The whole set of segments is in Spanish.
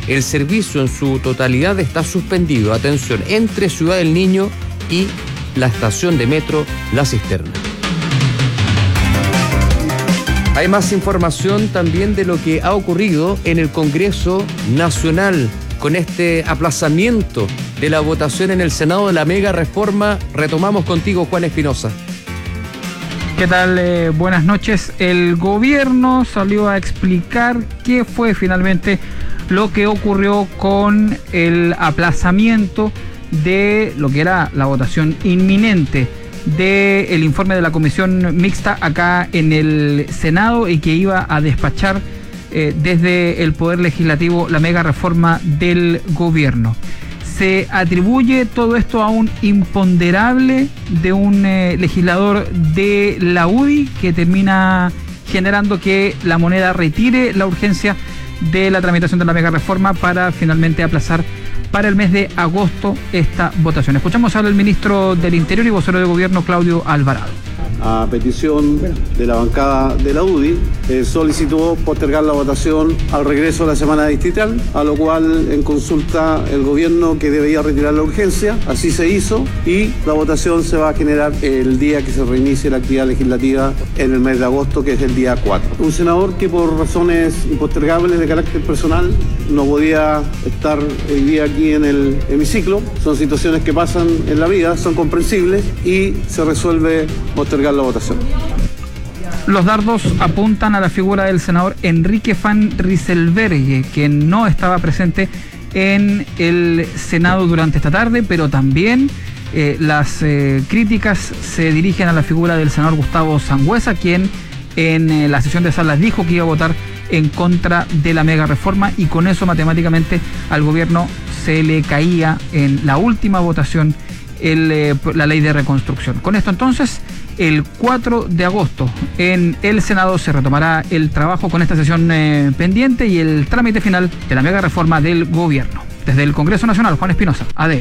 El servicio en su totalidad está suspendido, atención, entre Ciudad del Niño y la estación de metro La Cisterna. Hay más información también de lo que ha ocurrido en el Congreso Nacional con este aplazamiento de la votación en el Senado de la mega reforma. Retomamos contigo, Juan Espinosa. ¿Qué tal? Buenas noches. El gobierno salió a explicar qué fue finalmente lo que ocurrió con el aplazamiento de lo que era la votación inminente del informe de la comisión mixta acá en el Senado y que iba a despachar desde el Poder Legislativo la mega reforma del gobierno. Se atribuye todo esto a un imponderable de un legislador de la UDI que termina generando que la moneda retire la urgencia de la tramitación de la mega reforma para finalmente aplazar para el mes de agosto esta votación. Escuchamos ahora al ministro del Interior y vocero de Gobierno, Claudio Alvarado. A petición de la bancada de la UDI, solicitó postergar la votación al regreso de la semana distrital, a lo cual en consulta el gobierno que debía retirar la urgencia, así se hizo, y la votación se va a generar el día que se reinicie la actividad legislativa en el mes de agosto, que es el día 4. Un senador que por razones impostergables de carácter personal no podía estar hoy día aquí en el hemiciclo, son situaciones que pasan en la vida, son comprensibles y se resuelve postergar la votación. Los dardos apuntan a la figura del senador Enrique Van Rysselberghe, quien no estaba presente en el Senado durante esta tarde, pero también las críticas se dirigen a la figura del senador Gustavo Sangüesa, quien en la sesión de salas dijo que iba a votar en contra de la mega reforma y con eso matemáticamente al gobierno se le caía en la última votación la ley de reconstrucción. Con esto entonces, el 4 de agosto en el Senado se retomará el trabajo con esta sesión pendiente y el trámite final de la mega reforma del gobierno. Desde el Congreso Nacional, Juan Espinosa, ADN.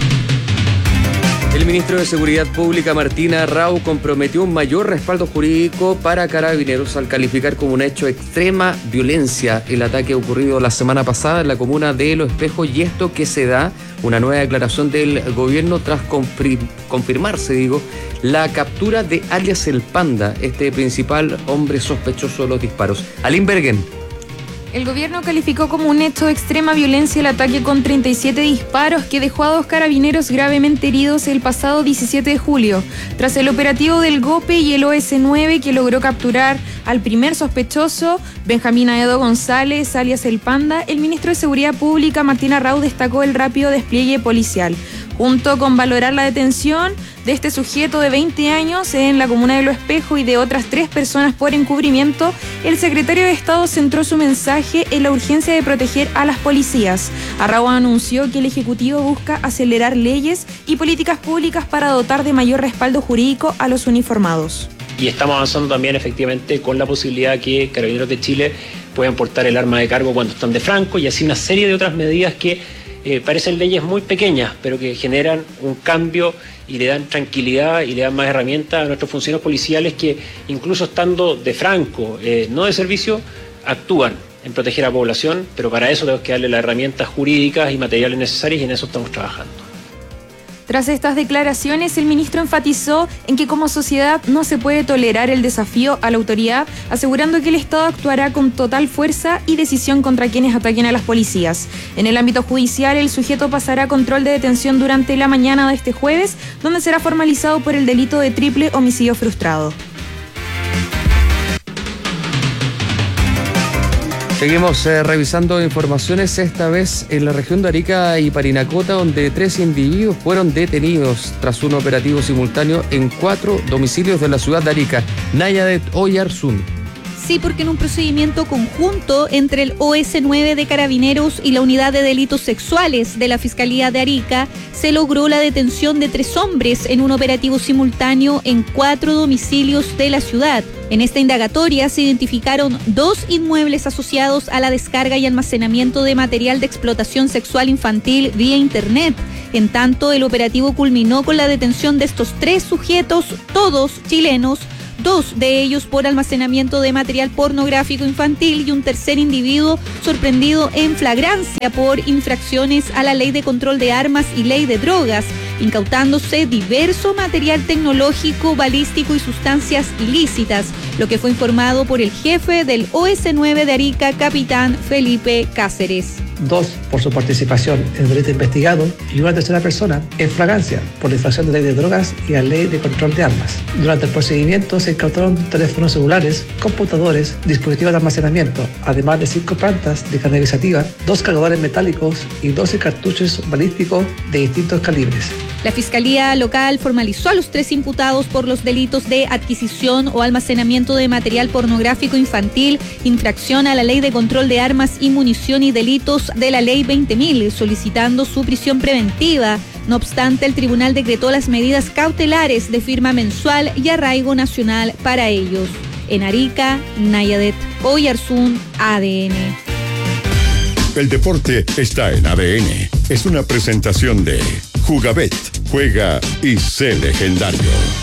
El ministro de Seguridad Pública, Martín Arrau, comprometió un mayor respaldo jurídico para Carabineros al calificar como un hecho de extrema violencia el ataque ocurrido la semana pasada en la comuna de Los Espejos, y esto que se da una nueva declaración del gobierno tras confirmarse, la captura de alias El Panda, este principal hombre sospechoso de los disparos. Alín Bergen. El gobierno calificó como un hecho de extrema violencia el ataque con 37 disparos que dejó a 2 carabineros gravemente heridos el pasado 17 de julio. Tras el operativo del GOPE y el OS9 que logró capturar al primer sospechoso, Benjamín Aedo González, alias El Panda, el ministro de Seguridad Pública, Martín Arrau, destacó el rápido despliegue policial. Junto con valorar la detención de este sujeto de 20 años en la comuna de Los Espejos y de otras 3 personas por encubrimiento, el secretario de Estado centró su mensaje en la urgencia de proteger a las policías. Arrau anunció que el Ejecutivo busca acelerar leyes y políticas públicas para dotar de mayor respaldo jurídico a los uniformados. Y estamos avanzando también efectivamente con la posibilidad que Carabineros de Chile puedan portar el arma de cargo cuando están de franco y así una serie de otras medidas que parecen leyes muy pequeñas, pero que generan un cambio y le dan tranquilidad y le dan más herramientas a nuestros funcionarios policiales que, incluso estando de franco, no de servicio, actúan en proteger a la población, pero para eso tenemos que darle las herramientas jurídicas y materiales necesarias y en eso estamos trabajando. Tras estas declaraciones, el ministro enfatizó en que como sociedad no se puede tolerar el desafío a la autoridad, asegurando que el Estado actuará con total fuerza y decisión contra quienes ataquen a las policías. En el ámbito judicial, el sujeto pasará a control de detención durante la mañana de este jueves, donde será formalizado por el delito de triple homicidio frustrado. Seguimos revisando informaciones, esta vez en la región de Arica y Parinacota, donde 3 individuos fueron detenidos tras un operativo simultáneo en 4 domicilios de la ciudad de Arica. Nayadet Oyarzún. Sí, porque en un procedimiento conjunto entre el OS9 de Carabineros y la Unidad de Delitos Sexuales de la Fiscalía de Arica se logró la detención de 3 hombres en un operativo simultáneo en 4 domicilios de la ciudad. En esta indagatoria se identificaron 2 inmuebles asociados a la descarga y almacenamiento de material de explotación sexual infantil vía internet. En tanto, el operativo culminó con la detención de estos 3 sujetos, todos chilenos, 2 de ellos por almacenamiento de material pornográfico infantil y un tercer individuo sorprendido en flagrancia por infracciones a la Ley de Control de Armas y Ley de Drogas, incautándose diverso material tecnológico, balístico y sustancias ilícitas, lo que fue informado por el jefe del OS9 de Arica, capitán Felipe Cáceres. 2 por su participación en el delito investigado y una tercera persona en flagrancia por la infracción de Ley de Drogas y la Ley de Control de Armas. Durante el procedimiento se incautaron teléfonos celulares, computadores, dispositivos de almacenamiento, además de 5 plantas de carne guisativa, 2 cargadores metálicos y 12 cartuchos balísticos de distintos calibres. La Fiscalía Local formalizó a los 3 imputados por los delitos de adquisición o almacenamiento de material pornográfico infantil, infracción a la Ley de Control de Armas y Munición y delitos de la Ley 20.000, solicitando su prisión preventiva. No obstante, el tribunal decretó las medidas cautelares de firma mensual y arraigo nacional para ellos. En Arica, Nayadet Oyarzún, ADN. El deporte está en ADN. Es una presentación de Jugabet. Juega y sé legendario.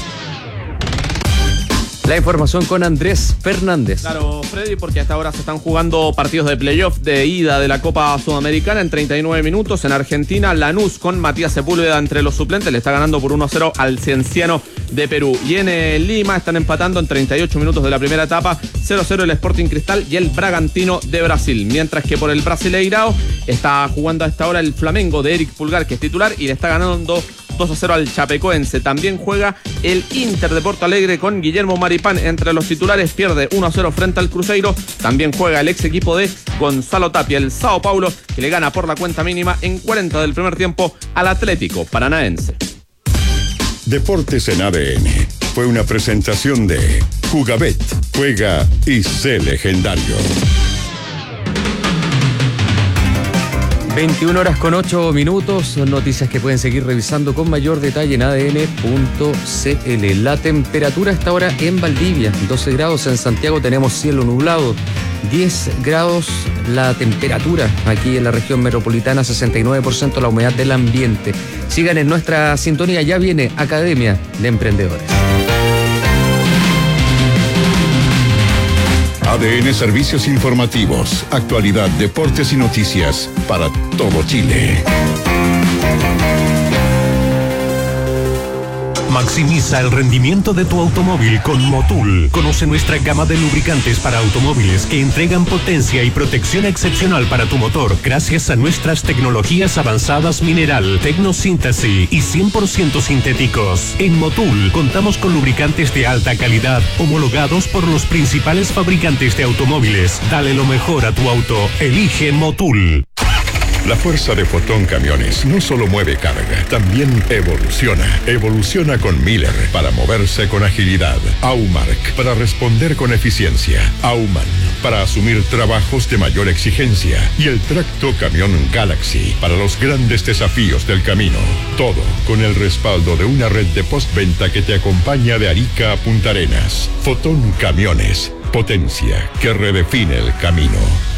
La información con Andrés Fernández. Claro, Freddy, porque hasta ahora se están jugando partidos de playoff de ida de la Copa Sudamericana en 39 minutos. En Argentina, Lanús con Matías Sepúlveda entre los suplentes le está ganando por 1-0 al Cienciano de Perú. Y en Lima están empatando en 38 minutos de la primera etapa 0-0 el Sporting Cristal y el Bragantino de Brasil. Mientras que por el Brasileirao está jugando a esta hora el Flamengo de Eric Pulgar, que es titular, y le está ganando 2-0 al Chapecoense. También juega el Inter de Porto Alegre con Guillermo Maripán entre los titulares, pierde 1-0 frente al Cruzeiro. También juega el ex equipo de Gonzalo Tapia, el Sao Paulo, que le gana por la cuenta mínima en 40 del primer tiempo al Atlético Paranaense. Deportes en ADN fue una presentación de Jugabet. Juega y sé legendario. 21 horas con 8 minutos, son noticias que pueden seguir revisando con mayor detalle en adn.cl. La temperatura está ahora en Valdivia, 12 grados, en Santiago tenemos cielo nublado, 10 grados la temperatura aquí en la región metropolitana, 69% la humedad del ambiente. Sigan en nuestra sintonía, ya viene Academia de Emprendedores. ADN Servicios Informativos, actualidad, deportes y noticias para todo Chile. Maximiza el rendimiento de tu automóvil con Motul. Conoce nuestra gama de lubricantes para automóviles que entregan potencia y protección excepcional para tu motor gracias a nuestras tecnologías avanzadas mineral, tecnosíntesis y 100% sintéticos. En Motul contamos con lubricantes de alta calidad homologados por los principales fabricantes de automóviles. Dale lo mejor a tu auto. Elige Motul. La fuerza de Fotón Camiones no solo mueve carga, también evoluciona. Evoluciona con Miller para moverse con agilidad. Aumark para responder con eficiencia. Auman para asumir trabajos de mayor exigencia. Y el Tracto Camión Galaxy para los grandes desafíos del camino. Todo con el respaldo de una red de postventa que te acompaña de Arica a Punta Arenas. Fotón Camiones, potencia que redefine el camino.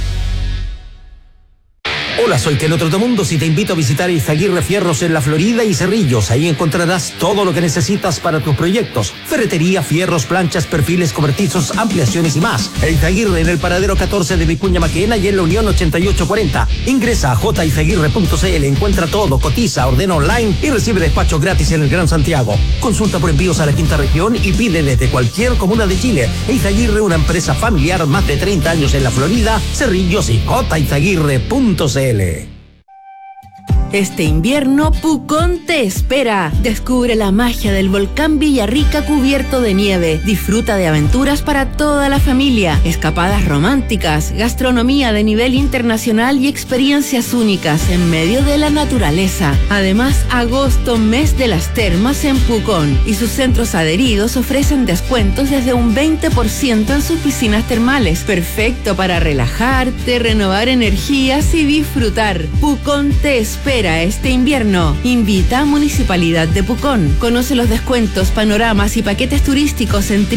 Hola, soy Teno Trotamundos y te invito a visitar Izaguirre Fierros en La Florida y Cerrillos. Ahí encontrarás todo lo que necesitas para tus proyectos. Ferretería, fierros, planchas, perfiles, cobertizos, ampliaciones y más. Izaguirre en el paradero 14 de Vicuña Maquena y en la Unión 8840. Ingresa a jizaguirre.cl, encuentra todo, cotiza, ordena online y recibe despacho gratis en el Gran Santiago. Consulta por envíos a la quinta región y pide desde cualquier comuna de Chile. Izaguirre, una empresa familiar, más de 30 años en La Florida, Cerrillos y jizaguirre.cl. Este invierno, Pucón te espera. Descubre la magia del volcán Villarrica cubierto de nieve. Disfruta de aventuras para toda la familia, escapadas románticas, gastronomía de nivel internacional y experiencias únicas en medio de la naturaleza. Además, agosto, mes de las termas en Pucón, y sus centros adheridos ofrecen descuentos desde un 20% en sus piscinas termales. Perfecto para relajarte, renovar energías y disfrutar. Pucón te espera este invierno. Invita a Municipalidad de Pucón. Conoce los descuentos, panoramas y paquetes turísticos en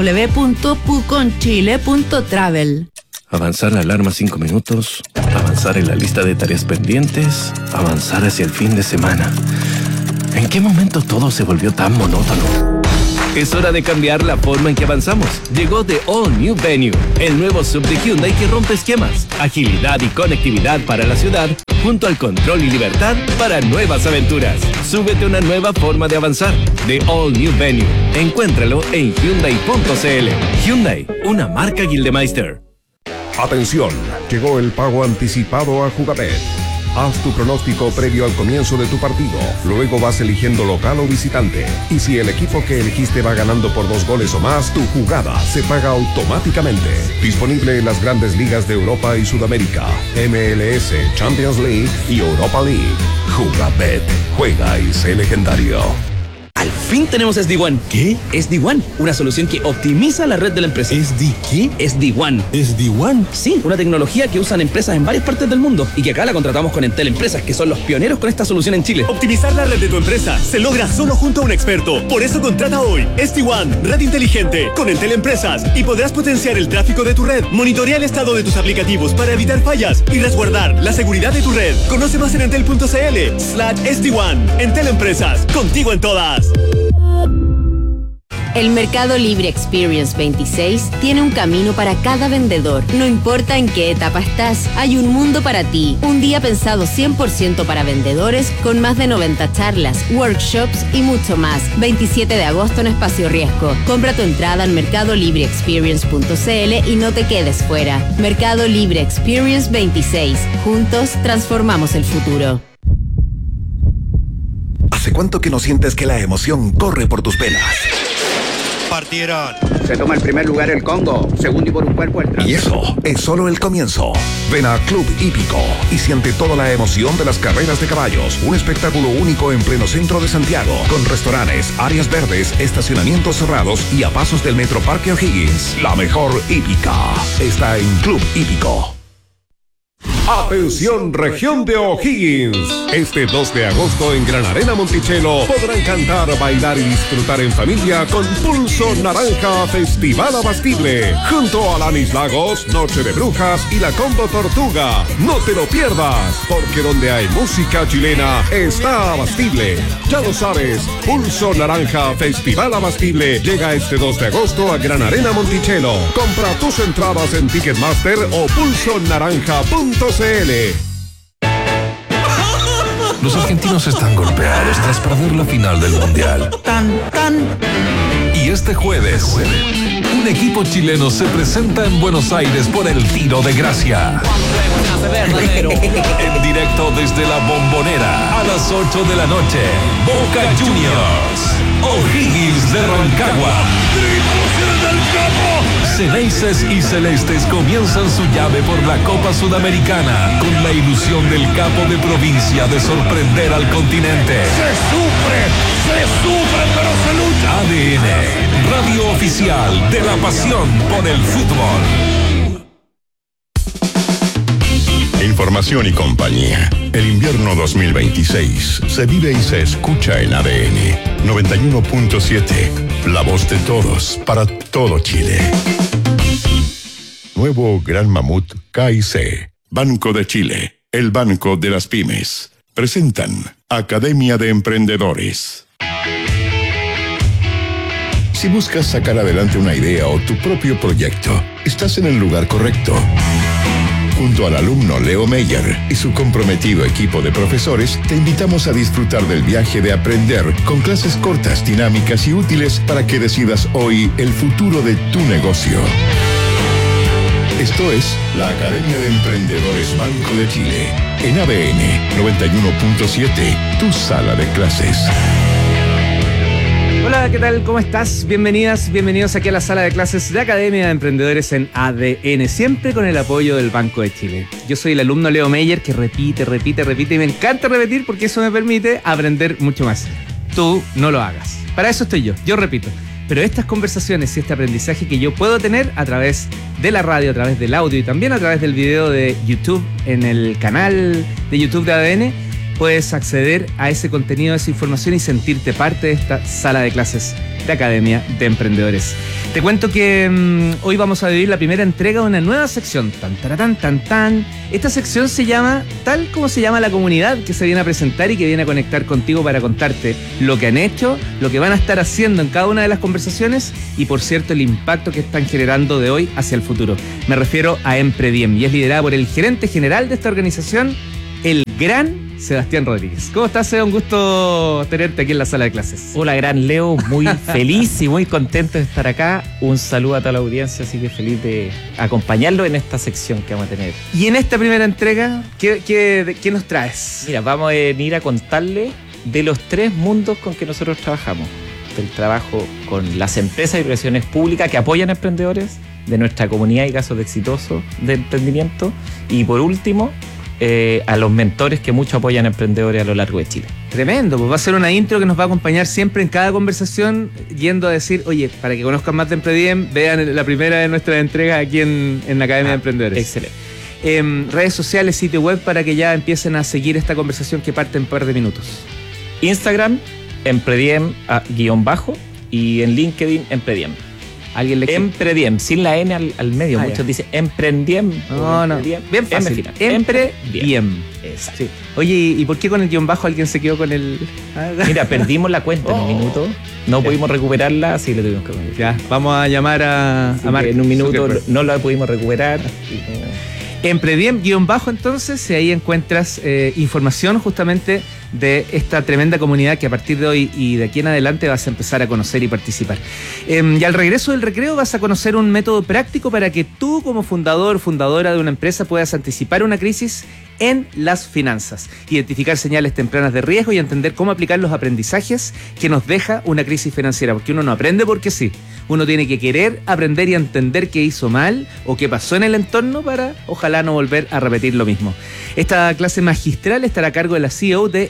www.puconchile.travel. Avanzar la alarma 5 minutos, avanzar en la lista de tareas pendientes, avanzar hacia el fin de semana. ¿En qué momento todo se volvió tan monótono? Es hora de cambiar la forma en que avanzamos. Llegó The All New Venue, el nuevo SUV de Hyundai que rompe esquemas, agilidad y conectividad para la ciudad, junto al control y libertad para nuevas aventuras. Súbete a una nueva forma de avanzar. The All New Venue. Encuéntralo en Hyundai.cl. Hyundai, una marca Gildemeister. Atención, llegó el pago anticipado a Jugabet. Haz tu pronóstico previo al comienzo de tu partido. Luego vas eligiendo local o visitante. Y si el equipo que elegiste va ganando por 2 goles o más, tu jugada se paga automáticamente. Disponible en las grandes ligas de Europa y Sudamérica, MLS, Champions League y Europa League. Jugabet. Juega y sé legendario. Al fin tenemos SD-WAN. ¿Qué? SD-WAN, una solución que optimiza la red de la empresa. ¿Qué? SD-WAN. ¿SD-WAN? Sí, una tecnología que usan empresas en varias partes del mundo y que acá la contratamos con Entel Empresas, que son los pioneros con esta solución en Chile. Optimizar la red de tu empresa se logra solo junto a un experto. Por eso contrata hoy SD-WAN, red inteligente, con Entel Empresas, y podrás potenciar el tráfico de tu red, monitorear el estado de tus aplicativos para evitar fallas y resguardar la seguridad de tu red. Conoce más en entel.cl/SD-WAN. Entel Empresas, contigo en todas. El Mercado Libre Experience 26 tiene un camino para cada vendedor. No importa en qué etapa estás, hay un mundo para ti. Un día pensado 100% para vendedores, con más de 90 charlas, workshops y mucho más. 27 de agosto en Espacio Riesgo. Compra tu entrada en mercadolibreexperience.cl y no te quedes fuera. Mercado Libre Experience 26. Juntos transformamos el futuro. ¿Hace cuánto que no sientes que la emoción corre por tus venas? Partieron. Se toma el primer lugar el Congo, segundo y por un cuerpo el tras. Y eso es solo el comienzo. Ven a Club Hípico y siente toda la emoción de las carreras de caballos. Un espectáculo único en pleno centro de Santiago, con restaurantes, áreas verdes, estacionamientos cerrados y a pasos del Metro Parque O'Higgins. La mejor hípica está en Club Hípico. Atención, región de O'Higgins. Este 2 de agosto en Gran Arena Monticello podrán cantar, bailar y disfrutar en familia con Pulso Naranja Festival Abastible. Junto a Lanis Lagos, Noche de Brujas y la Combo Tortuga. No te lo pierdas, porque donde hay música chilena está Abastible. Ya lo sabes, Pulso Naranja Festival Abastible llega este 2 de agosto a Gran Arena Monticello. Compra tus entradas en Ticketmaster o pulsonaranja.cl. Los argentinos están golpeados tras perder la final del Mundial. Y este jueves, un equipo chileno se presenta en Buenos Aires por el Tiro de Gracia. En directo desde la Bombonera, a las 8 de la noche, Boca Juniors, O'Higgins de Rancagua. Ceneices y Celestes comienzan su llave por la Copa Sudamericana, con la ilusión del capo de provincia de sorprender al continente. Se sufre, pero se lucha. ADN, radio oficial de la pasión por el fútbol. Información y compañía. El invierno 2026 se vive y se escucha en ADN 91.7. La voz de todos para todo Chile. Nuevo Gran Mamut KIC. Banco de Chile. El Banco de las Pymes. Presentan Academia de Emprendedores. Si buscas sacar adelante una idea o tu propio proyecto, estás en el lugar correcto. Junto al alumno Leo Meyer y su comprometido equipo de profesores, te invitamos a disfrutar del viaje de aprender con clases cortas, dinámicas y útiles para que decidas hoy el futuro de tu negocio. Esto es la Academia de Emprendedores Banco de Chile, en ADN 91.7, tu sala de clases. Hola, ¿qué tal? ¿Cómo estás? Bienvenidas, bienvenidos aquí a la sala de clases de Academia de Emprendedores en ADN, siempre con el apoyo del Banco de Chile. Yo soy el alumno Leo Meyer, que repite y me encanta repetir porque eso me permite aprender mucho más. Tú no lo hagas. Para eso estoy yo repito. Pero estas conversaciones y este aprendizaje que yo puedo tener a través de la radio, a través del audio y también a través del video de YouTube en el canal de YouTube de ADN, puedes acceder a ese contenido, a esa información y sentirte parte de esta sala de clases de Academia de Emprendedores. Te cuento que hoy vamos a vivir la primera entrega de una nueva sección. Tan, taratán, tan, tan. Esta sección se llama tal como se llama la comunidad que se viene a presentar y que viene a conectar contigo para contarte lo que han hecho, lo que van a estar haciendo en cada una de las conversaciones y, por cierto, el impacto que están generando de hoy hacia el futuro. Me refiero a Emprediem y es liderada por el gerente general de esta organización, el gran Sebastián Rodríguez. ¿Cómo estás, Seba? Un gusto tenerte aquí en la sala de clases. Hola, gran Leo. Muy feliz y muy contento de estar acá. Un saludo a toda la audiencia, así que feliz de acompañarlo en esta sección que vamos a tener. Y en esta primera entrega, ¿qué nos traes? Mira, vamos a venir a contarle de los 3 mundos con que nosotros trabajamos. Del trabajo con las empresas y organizaciones públicas que apoyan a emprendedores, de nuestra comunidad y casos de exitosos de emprendimiento. Y por último, a los mentores que mucho apoyan a emprendedores a lo largo de Chile. Tremendo, pues va a ser una intro que nos va a acompañar siempre en cada conversación, yendo a decir, oye, para que conozcan más de Emprediem, vean la primera de nuestras entregas aquí en la Academia de Emprendedores. Excelente. Redes sociales, sitio web, para que ya empiecen a seguir esta conversación que parte en un par de minutos. Instagram, Emprediem _ y en LinkedIn, Emprediem. ¿Alguien le Emprediem, sin la N al medio. Muchos dicen Emprendiem. No. Bien fácil. Emprediem. Exacto. Sí. Oye, ¿y por qué con el guión bajo alguien se quedó con el...? Mira, perdimos la cuenta en un minuto. No pudimos recuperarla, así le tuvimos que poner. Ya, vamos a llamar a Mark. En un minuto no la pudimos recuperar. Emprediem _ entonces, y ahí encuentras información justamente de esta tremenda comunidad que a partir de hoy y de aquí en adelante vas a empezar a conocer y participar. Y al regreso del recreo vas a conocer un método práctico para que tú, como fundadora de una empresa, puedas anticipar una crisis en las finanzas, identificar señales tempranas de riesgo y entender cómo aplicar los aprendizajes que nos deja una crisis financiera, porque uno no aprende porque sí, uno tiene que querer aprender y entender qué hizo mal o qué pasó en el entorno para ojalá no volver a repetir lo mismo. Esta clase magistral estará a cargo de la CEO de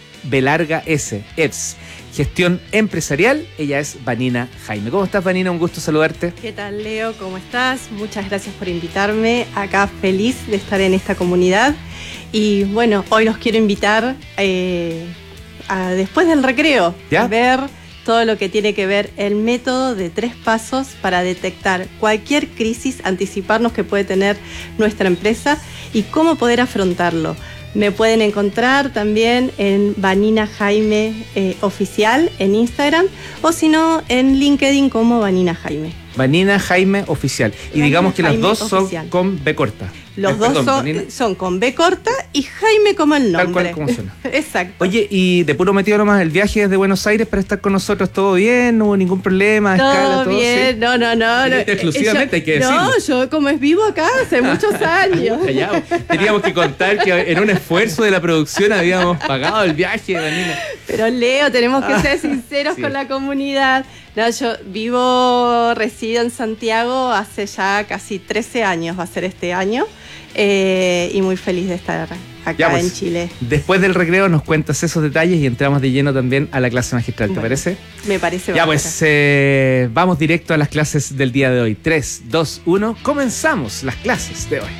EVS, Gestión Empresarial. Ella es Vanina Jaime. ¿Cómo estás, Vanina? Un gusto saludarte. ¿Qué tal, Leo? ¿Cómo estás? Muchas gracias por invitarme. Acá feliz de estar en esta comunidad. Y bueno, hoy los quiero invitar a después del recreo, a ver todo lo que tiene que ver el método de 3 pasos para detectar cualquier crisis, anticiparnos que puede tener nuestra empresa y cómo poder afrontarlo. Me pueden encontrar también en Vanina Jaime Oficial en Instagram o si no en LinkedIn como Vanina Jaime. Vanina Jaime Oficial. Y Vanina digamos que Jaime las dos Oficial. Son con B corta. Los dos son con B corta y Jaime como el nombre. Tal cual como suena. Exacto. Oye, y de puro metido nomás, el viaje desde Buenos Aires para estar con nosotros, ¿todo bien? ¿No hubo ningún problema? Todo bien, ¿sí? No. Exclusivamente hay que decirlo. No, yo como es vivo acá hace muchos años. Teníamos que contar que en un esfuerzo de la producción habíamos pagado el viaje, Vanina. Pero Leo, tenemos que ser sinceros con la comunidad. No, yo resido en Santiago hace ya casi 13 años, va a ser este año, y muy feliz de estar acá en Chile. Después del recreo nos cuentas esos detalles y entramos de lleno también a la clase magistral, ¿te parece? Me parece. Ya pues, vamos directo a las clases del día de hoy. 3, 2, 1, comenzamos las clases de hoy.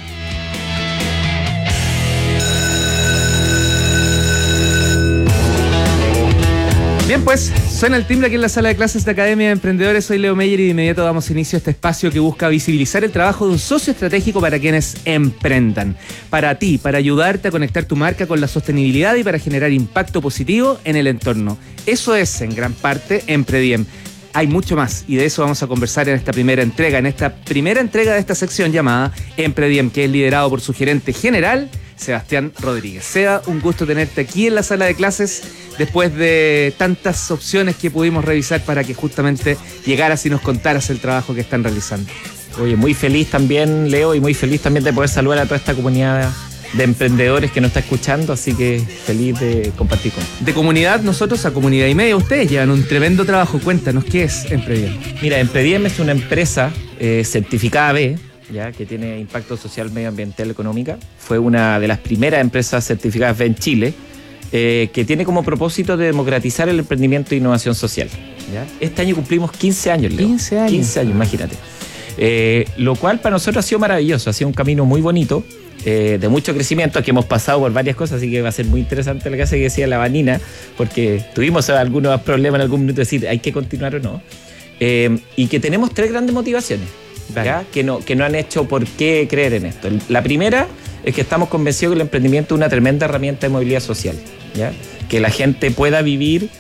Bien, pues suena el timbre aquí en la sala de clases de Academia de Emprendedores. Soy Leo Meyer y de inmediato damos inicio a este espacio que busca visibilizar el trabajo de un socio estratégico para quienes emprendan. Para ti, para ayudarte a conectar tu marca con la sostenibilidad y para generar impacto positivo en el entorno. Eso es, en gran parte, Emprediem. Hay mucho más y de eso vamos a conversar en esta primera entrega de esta sección llamada Emprediem, que es liderado por su gerente general, Sebastián Rodríguez. Seba, un gusto tenerte aquí en la sala de clases después de tantas opciones que pudimos revisar para que justamente llegaras y nos contaras el trabajo que están realizando. Oye, muy feliz también, Leo, y muy feliz también de poder saludar a toda esta comunidad de emprendedores que nos está escuchando, así que feliz de compartir con ustedes. De comunidad, nosotros a Comunidad y Media, ustedes llevan un tremendo trabajo. Cuéntanos, ¿qué es Emprediem? Mira, Emprediem es una empresa certificada B, ya que tiene impacto social, medioambiental y económica. Fue una de las primeras empresas certificadas B en Chile, que tiene como propósito de democratizar el emprendimiento e innovación social. ¿Ya? Este año cumplimos 15 años, Leo. 15 años. 15 años, imagínate. Lo cual para nosotros ha sido maravilloso, ha sido un camino muy bonito. de mucho crecimiento, que hemos pasado por varias cosas, así que va a ser muy interesante lo que decía la Vanina, porque tuvimos algunos problemas en algún minuto de decir, ¿hay que continuar o no? Y que tenemos 3 grandes motivaciones, ¿ya? Que no han hecho por qué creer en esto. La primera es que estamos convencidos que el emprendimiento es una tremenda herramienta de movilidad social, ¿ya? Que la gente pueda vivir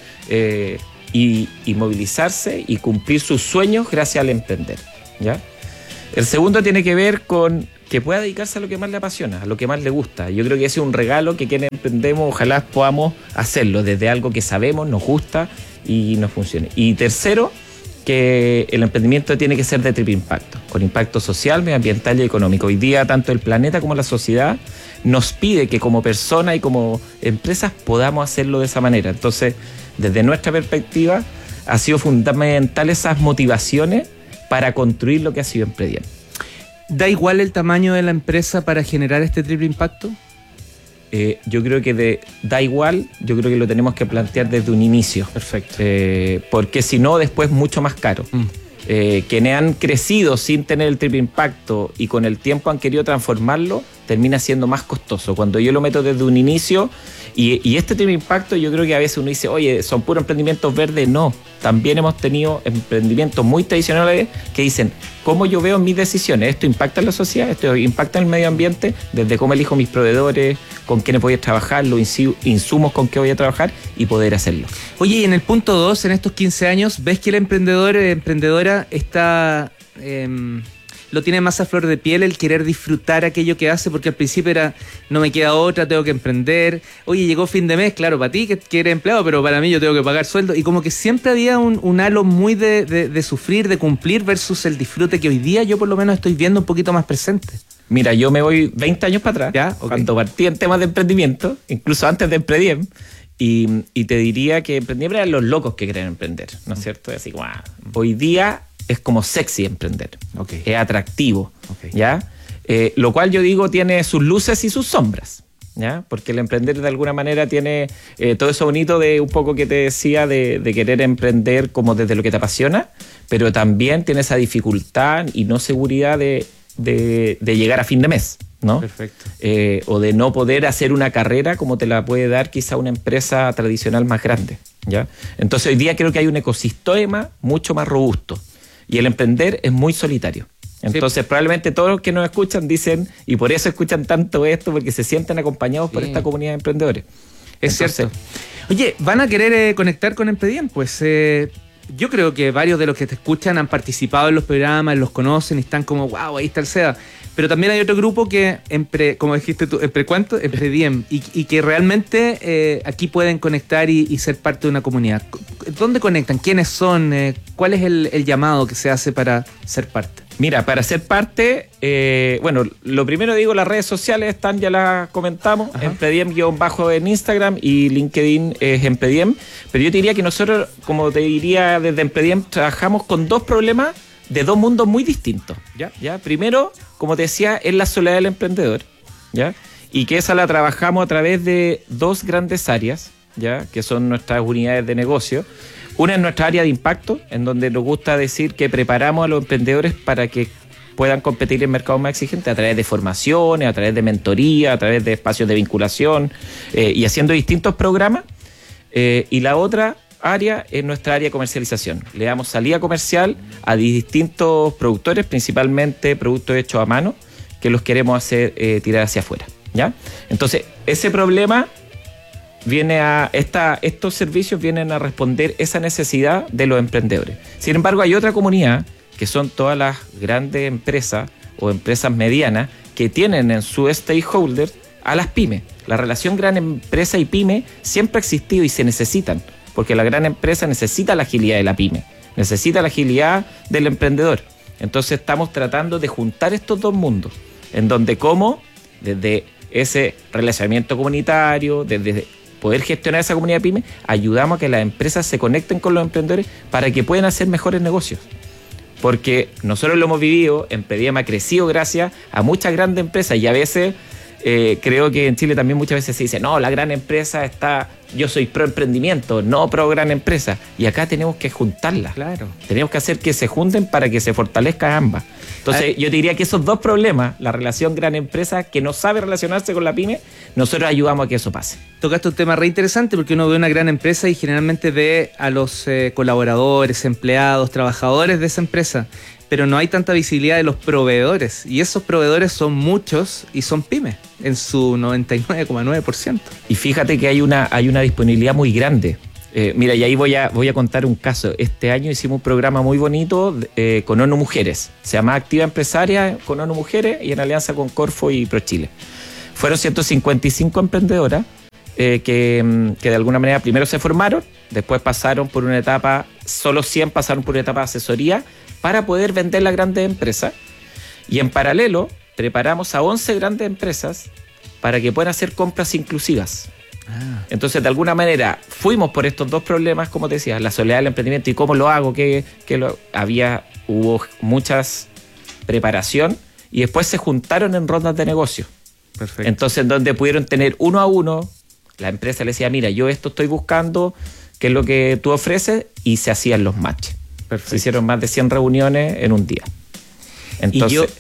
y movilizarse y cumplir sus sueños gracias al emprender, ¿ya? El segundo tiene que ver con que pueda dedicarse a lo que más le apasiona, a lo que más le gusta. Yo creo que ese es un regalo que quienes emprendemos ojalá podamos hacerlo desde algo que sabemos, nos gusta y nos funcione. Y tercero, que el emprendimiento tiene que ser de triple impacto, con impacto social, medioambiental y económico. Hoy día tanto el planeta como la sociedad nos pide que como personas y como empresas podamos hacerlo de esa manera. Entonces, desde nuestra perspectiva, ha sido fundamental esas motivaciones para construir lo que ha sido Emprediem. ¿Da igual el tamaño de la empresa para generar este triple impacto? Yo creo que da igual, yo creo que lo tenemos que plantear desde un inicio. Perfecto. Porque si no, después mucho más caro. Quienes han crecido sin tener el triple impacto y con el tiempo han querido transformarlo, termina siendo más costoso. Cuando yo lo meto desde un inicio, y este triple impacto, yo creo que a veces uno dice, oye, son puros emprendimientos verdes. No, también hemos tenido emprendimientos muy tradicionales que dicen, ¿cómo yo veo mis decisiones? ¿Esto impacta en la sociedad? ¿Esto impacta en el medio ambiente? Desde cómo elijo mis proveedores, con quiénes voy a trabajar, los insumos con qué voy a trabajar y poder hacerlo. Oye, y en el punto 2, en estos 15 años, ¿ves que el emprendedor o emprendedora está... lo tiene más a flor de piel el querer disfrutar aquello que hace? Porque al principio era, no me queda otra, tengo que emprender. Oye, llegó fin de mes, claro, para ti que eres empleado, pero para mí yo tengo que pagar sueldo. Y como que siempre había un halo muy de sufrir, de cumplir, versus el disfrute que hoy día yo por lo menos estoy viendo un poquito más presente. Mira, yo me voy 20 años para atrás, ¿ya? Okay. Cuando partí en temas de emprendimiento, incluso antes de Emprediem, y te diría que Emprediem eran los locos que querían emprender, ¿no es cierto? Así, wow. Hoy día es como sexy emprender, es atractivo, ¿ya? Lo cual yo digo tiene sus luces y sus sombras, ¿ya? Porque el emprender de alguna manera tiene todo eso bonito de un poco que te decía de querer emprender como desde lo que te apasiona, pero también tiene esa dificultad y no seguridad de llegar a fin de mes, ¿no? Perfecto. O de no poder hacer una carrera como te la puede dar quizá una empresa tradicional más grande, ¿ya? Entonces hoy día creo que hay un ecosistema mucho más robusto. Y el emprender es muy solitario. Entonces, probablemente todos los que nos escuchan dicen, y por eso escuchan tanto esto, porque se sienten acompañados por esta comunidad de emprendedores. Es cierto. Oye, ¿van a querer conectar con Emprediem? Pues yo creo que varios de los que te escuchan han participado en los programas, los conocen y están como, wow, ahí está el SEDA. Pero también hay otro grupo que, como dijiste tú, Emprediem, y que realmente aquí pueden conectar y ser parte de una comunidad. ¿Dónde conectan? ¿Quiénes son? ¿Cuál es el llamado que se hace para ser parte? Mira, para ser parte, bueno, lo primero digo, las redes sociales están, ya las comentamos, Emprediem- en Instagram y LinkedIn es Emprediem. Pero yo te diría que nosotros, como te diría desde Emprediem, trabajamos con 2 problemas de 2 mundos muy distintos. ¿Ya? Primero, como te decía, es la soledad del emprendedor, ¿ya? Y que esa la trabajamos a través de 2 grandes áreas, ¿ya? Que son nuestras unidades de negocio. Una es nuestra área de impacto, en donde nos gusta decir que preparamos a los emprendedores para que puedan competir en mercados más exigentes a través de formaciones, a través de mentoría, a través de espacios de vinculación y haciendo distintos programas. Y la otra área es nuestra área de comercialización. Le damos salida comercial a distintos productores, principalmente productos hechos a mano, que los queremos hacer tirar hacia afuera, ¿ya? Entonces, ese problema estos servicios vienen a responder esa necesidad de los emprendedores. Sin embargo, hay otra comunidad, que son todas las grandes empresas o empresas medianas que tienen en su stakeholder a las pymes. La relación gran empresa y pyme siempre ha existido y se necesitan, porque la gran empresa necesita la agilidad de la pyme, necesita la agilidad del emprendedor. Entonces estamos tratando de juntar estos 2 mundos, en donde como desde ese relacionamiento comunitario, desde poder gestionar esa comunidad pyme, ayudamos a que las empresas se conecten con los emprendedores para que puedan hacer mejores negocios. Porque nosotros lo hemos vivido, Emprediem ha crecido gracias a muchas grandes empresas y a veces creo que en Chile también muchas veces se dice, no, la gran empresa yo soy pro emprendimiento, no pro gran empresa. Y acá tenemos que juntarlas. Claro. Tenemos que hacer que se junten para que se fortalezcan ambas. Entonces, yo te diría que esos dos problemas, la relación gran empresa que no sabe relacionarse con la pyme, nosotros ayudamos a que eso pase. Tocaste un tema re interesante porque uno ve una gran empresa y generalmente ve a los colaboradores, empleados, trabajadores de esa empresa, pero no hay tanta visibilidad de los proveedores, y esos proveedores son muchos y son pymes en su 99,9%. Y fíjate que hay una disponibilidad muy grande. Mira, y ahí voy a contar un caso. Este año hicimos un programa muy bonito con ONU Mujeres. Se llama Activa Empresaria con ONU Mujeres y en alianza con Corfo y ProChile. Fueron 155 emprendedoras que de alguna manera primero se formaron, después pasaron por una etapa, solo 100 pasaron por una etapa de asesoría para poder vender las grandes empresas. Y en paralelo preparamos a 11 grandes empresas para que puedan hacer compras inclusivas. Entonces, de alguna manera, fuimos por estos dos problemas, como te decía, la soledad del emprendimiento y cómo lo hago, hubo muchas preparación y después se juntaron en rondas de negocio. Perfecto. Entonces, donde pudieron tener uno a uno, la empresa le decía, mira, yo esto estoy buscando, ¿qué es lo que tú ofreces? Y se hacían los matches. Perfecto. Se hicieron más de 100 reuniones en un día. Entonces,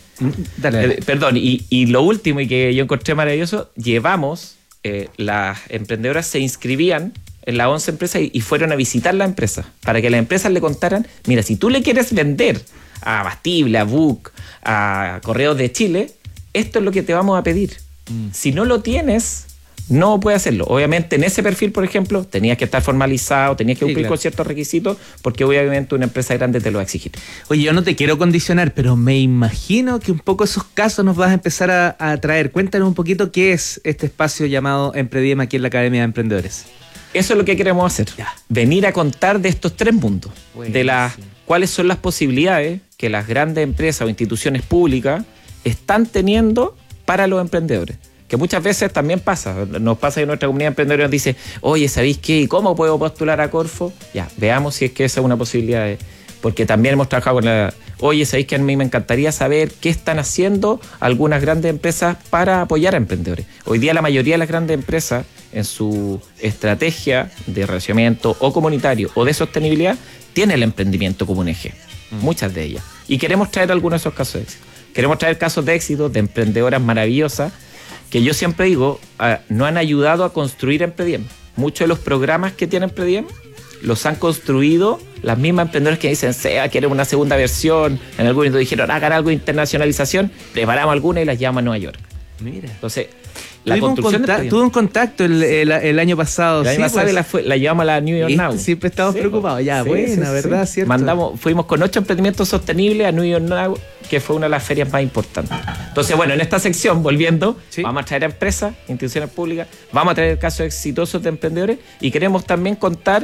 y lo último y que yo encontré maravilloso, llevamos... las emprendedoras se inscribían en las 11 empresas y fueron a visitar la empresa para que las empresas le contaran, mira, si tú le quieres vender a Bastible, a Book, a Correos de Chile, esto es lo que te vamos a pedir. Si no lo tienes, no puedes hacerlo. Obviamente en ese perfil, por ejemplo, tenías que estar formalizado, tenías que cumplir con ciertos requisitos, porque obviamente una empresa grande te lo va a exigir. Oye, yo no te quiero condicionar, pero me imagino que un poco esos casos nos vas a empezar a traer. Cuéntanos un poquito qué es este espacio llamado Emprediem aquí en la Academia de Emprendedores. Eso es lo que queremos hacer. Venir a contar de estos tres mundos, cuáles son las posibilidades que las grandes empresas o instituciones públicas están teniendo para los emprendedores. Que muchas veces también nos pasa que nuestra comunidad de emprendedores nos dice, oye, ¿sabéis qué? ¿Cómo puedo postular a Corfo? Ya, veamos si es que esa es una posibilidad. Porque también hemos trabajado con oye, ¿sabéis que a mí me encantaría saber qué están haciendo algunas grandes empresas para apoyar a emprendedores? Hoy día la mayoría de las grandes empresas en su estrategia de relacionamiento o comunitario o de sostenibilidad tiene el emprendimiento como un eje. Muchas de ellas. Y queremos traer algunos de esos casos de éxito. Queremos traer casos de éxito de emprendedoras maravillosas que yo siempre digo, no han ayudado a construir Emprediem. Muchos de los programas que tiene Emprediem los han construido las mismas emprendedoras que dicen, quieren una segunda versión, en algún momento dijeron, hagan algo de internacionalización, preparamos alguna y las llevamos a Nueva York. Mira. Entonces, la construcción tuve un contacto el año pasado. El año pasado la llevamos a la New York Now. Siempre estamos preocupados. ¿Verdad? Sí. Fuimos con 8 emprendimientos sostenibles a New York Now, que fue una de las ferias más importantes. Entonces, bueno, en esta sección, volviendo, vamos a traer a empresas, instituciones públicas, vamos a traer casos exitosos de emprendedores y queremos también contar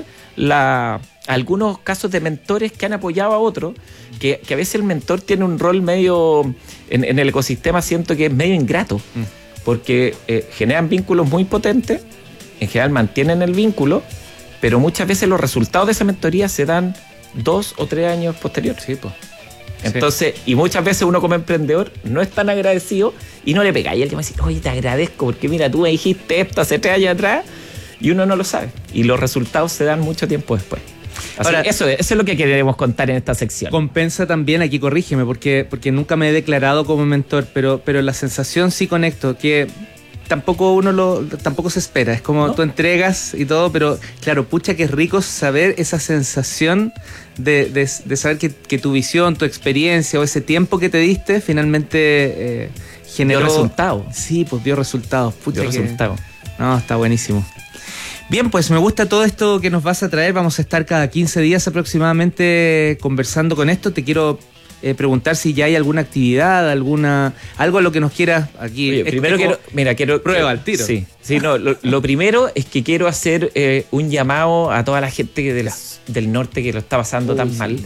algunos casos de mentores que han apoyado a otros, que a veces el mentor tiene un rol medio, en el ecosistema siento que es medio ingrato. Porque generan vínculos muy potentes, en general mantienen el vínculo, pero muchas veces los resultados de esa mentoría se dan 2 o 3 años posteriores. Sí, pues. Entonces, y muchas veces uno como emprendedor no es tan agradecido y no le pega. Y él te va a decir, oye, te agradezco porque mira, tú me dijiste esto hace 3 años atrás y uno no lo sabe. Y los resultados se dan mucho tiempo después. Ahora, eso es lo que queremos contar en esta sección. Compensa también, aquí corrígeme, porque nunca me he declarado como mentor, pero la sensación sí conecto, que tampoco tampoco se espera. Es como tú entregas y todo, pero claro, pucha que es rico saber esa sensación de saber que tu visión, tu experiencia o ese tiempo que te diste finalmente generó resultados. Sí, pues dio resultados. Dio resultados. No, está buenísimo. Bien, pues me gusta todo esto que nos vas a traer. Vamos a estar cada 15 días aproximadamente conversando con esto. Te quiero preguntar si ya hay alguna actividad, algo a lo que nos quieras aquí. Oye, primero quiero prueba al tiro. Sí, no, lo primero es que quiero hacer un llamado a toda la gente del norte que lo está pasando tan mal.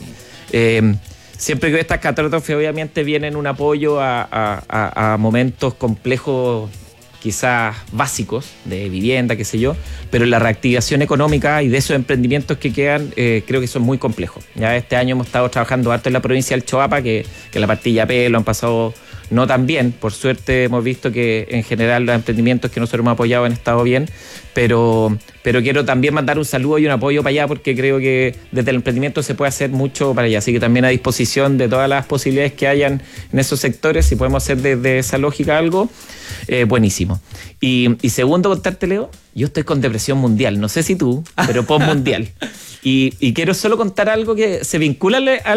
Siempre que estas catástrofes obviamente vienen un apoyo a momentos complejos, quizás básicos, de vivienda, qué sé yo, pero la reactivación económica y de esos emprendimientos que quedan, creo que son muy complejos. Ya este año hemos estado trabajando harto en la provincia del Choapa, que la pastilla pelo han pasado no tan bien. Por suerte hemos visto que en general los emprendimientos que nosotros hemos apoyado han estado bien, pero quiero también mandar un saludo y un apoyo para allá porque creo que desde el emprendimiento se puede hacer mucho para allá, así que también a disposición de todas las posibilidades que hayan en esos sectores, si podemos hacer desde esa lógica algo, buenísimo. Y segundo, contarte, Leo, yo estoy con depresión mundial, no sé si tú, pero post-mundial. Y quiero solo contar algo que se vincula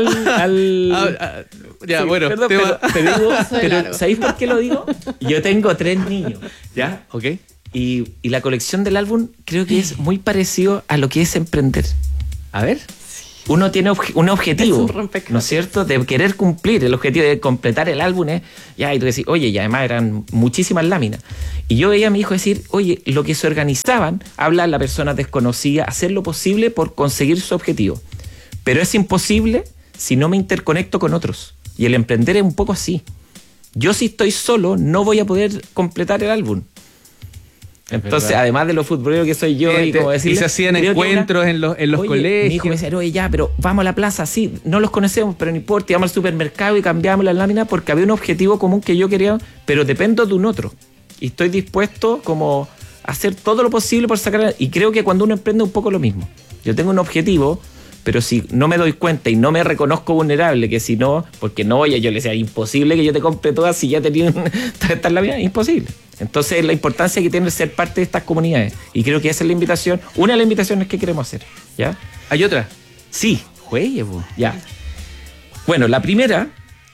al ya, sí, bueno, perdón, pero ¿sabéis por qué lo digo? Yo tengo 3 niños, ¿ya? Ok. Y la colección del álbum creo que es muy parecido a lo que es emprender. A ver. Uno tiene un objetivo, rompecabezas. ¿no es cierto? De querer cumplir el objetivo de completar el álbum, ya, y tú decís, oye, y además eran muchísimas láminas. Y yo veía a mi hijo decir, oye, lo que se organizaban, hablar a la persona desconocida, hacer lo posible por conseguir su objetivo. Pero es imposible si no me interconecto con otros. Y el emprender es un poco así. Yo si estoy solo, no voy a poder completar el álbum. Entonces, además de lo futbolero que soy yo, y como decirle, y se hacían encuentros en los colegios. Mi hijo me decía, oye, ya, pero vamos a la plaza, sí, no los conocemos, pero no importa, vamos al supermercado y cambiamos las láminas porque había un objetivo común que yo quería, pero dependo de un otro. Y estoy dispuesto como a hacer todo lo posible por sacar. Y creo que cuando uno emprende un poco lo mismo. Yo tengo un objetivo, pero si no me doy cuenta y no me reconozco vulnerable, que si no, porque no, yo le decía, imposible que yo te compre todas si ya tenía estas láminas, imposible. Entonces la importancia que tiene ser parte de estas comunidades. Y creo que esa es la invitación, una de las invitaciones que queremos hacer. ¿Ya? ¿Hay otra? Sí. Juegue, ya. Bueno, la primera,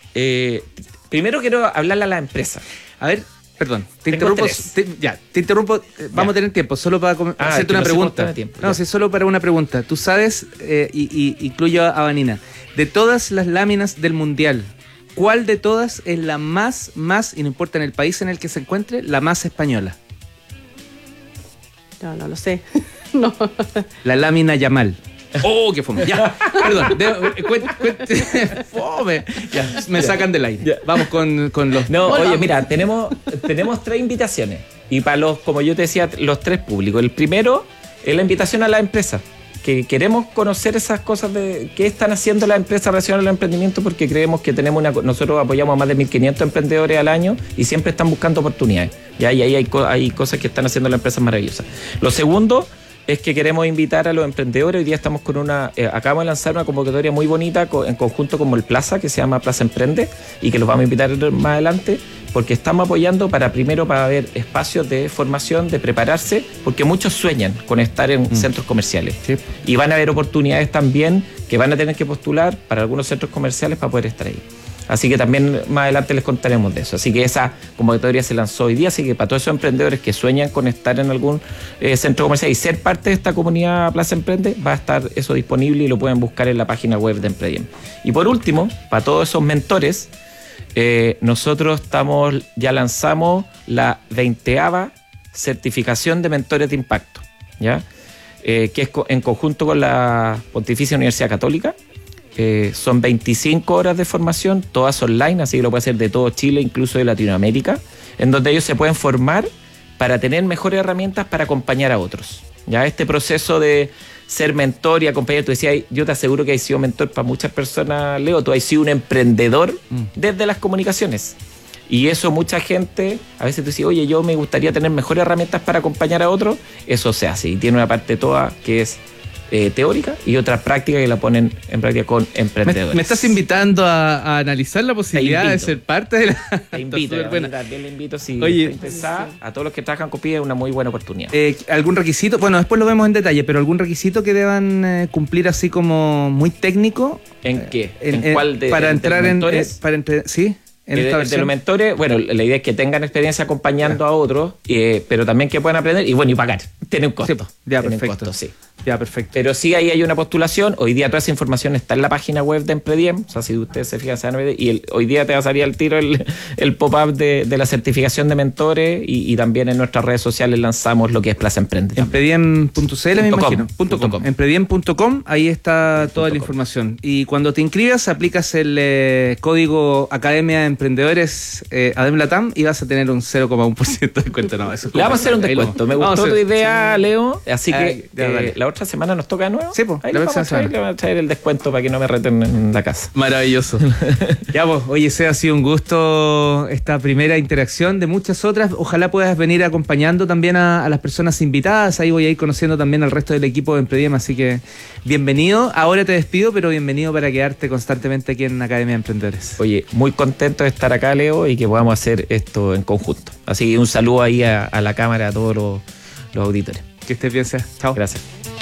primero quiero hablarle a la empresa. A ver, perdón, te interrumpo. Te interrumpo. Vamos a tener tiempo, solo para hacerte una pregunta. No, sí, solo para una pregunta. Tú sabes, y incluyo a Vanina, de todas las láminas del Mundial, ¿cuál de todas es la más, y no importa en el país en el que se encuentre, la más española? No lo sé. No. La lámina Yamal. ¡Oh, qué fome! Ya, perdón. Fome. Ya, me sacan del aire. Ya. Vamos con los... No, oye, mira, tenemos 3 invitaciones. Y para los, como yo te decía, los 3 públicos. El primero es la invitación a la empresa. Que queremos conocer esas cosas de qué están haciendo las empresas relacionadas al emprendimiento, porque creemos que tenemos nosotros apoyamos a más de 1.500 emprendedores al año y siempre están buscando oportunidades. ¿Ya? Y ahí hay cosas que están haciendo las empresas maravillosas. Lo segundo es que queremos invitar a los emprendedores. Hoy día estamos con acabamos de lanzar una convocatoria muy bonita en conjunto con Molplaza, que se llama Plaza Emprende, y que los vamos a invitar más adelante, porque estamos apoyando para ver espacios de formación, de prepararse, porque muchos sueñan con estar en centros comerciales. Sí. Y van a haber oportunidades también que van a tener que postular para algunos centros comerciales para poder estar ahí. Así que también más adelante les contaremos de eso. Así que esa convocatoria se lanzó hoy día, así que para todos esos emprendedores que sueñan con estar en algún centro comercial y ser parte de esta comunidad Plaza Emprende, va a estar eso disponible y lo pueden buscar en la página web de Emprediem. Y por último, para todos esos mentores, nosotros ya lanzamos la 20ª certificación de mentores de impacto, ¿ya? Que es en conjunto con la Pontificia Universidad Católica. Son 25 horas de formación, todas online, así que lo puede hacer de todo Chile, incluso de Latinoamérica, en donde ellos se pueden formar para tener mejores herramientas para acompañar a otros. Ya este proceso de ser mentor y acompañar, tú decías, yo te aseguro que has sido mentor para muchas personas, Leo, tú has sido un emprendedor desde las comunicaciones. Y eso mucha gente, a veces tú dices, oye, yo me gustaría tener mejores herramientas para acompañar a otros, eso se hace y tiene una parte toda que es teórica y otra práctica que la ponen en práctica con emprendedores. ¿Me estás invitando a analizar la posibilidad de ser parte de la... Te invito, también le invito, si a todos los que trabajan con PYME es una muy buena oportunidad. ¿Algún requisito? Bueno, después lo vemos en detalle, pero ¿algún requisito que deban cumplir así como muy técnico? ¿En qué? ¿En cuál de para entrar en mentores? Sí. De los mentores, bueno, la idea es que tengan experiencia acompañando a otros, pero también que puedan aprender y pagar. Tiene un costo. Sí, ya, perfecto. Costo, sí. Ya, perfecto. Pero sí, ahí hay una postulación. Hoy día toda esa información está en la página web de Emprediem. O sea, si ustedes se fijan, se van a ver. Y hoy día te va a salir al tiro el pop-up de la certificación de mentores. Y también en nuestras redes sociales lanzamos lo que es Plaza Emprende. Emprediem.cl, me imagino. .com. Emprediem.com, ahí está toda la información. Y cuando te inscribas, aplicas el código Academia de Emprendedores ADEMLATAM y vas a tener un 0,1% de descuento. No, eso le vamos a hacer un descuento. Me gustó tu idea, Leo. Así que la otra semana nos toca de nuevo. Sí, pues. Ahí le vamos a traer el descuento para que no me reten en la casa. Maravilloso. Ya, pues, oye, Seba, ha sido un gusto esta primera interacción de muchas otras. Ojalá puedas venir acompañando también a las personas invitadas. Ahí voy a ir conociendo también al resto del equipo de Emprendiem, así que bienvenido. Ahora te despido, pero bienvenido para quedarte constantemente aquí en Academia de Emprendedores. Oye, muy contento de estar acá, Leo, y que podamos hacer esto en conjunto. Así que un saludo ahí a la cámara, a todos los auditores. Que estés bien, Seba. Chao. Gracias.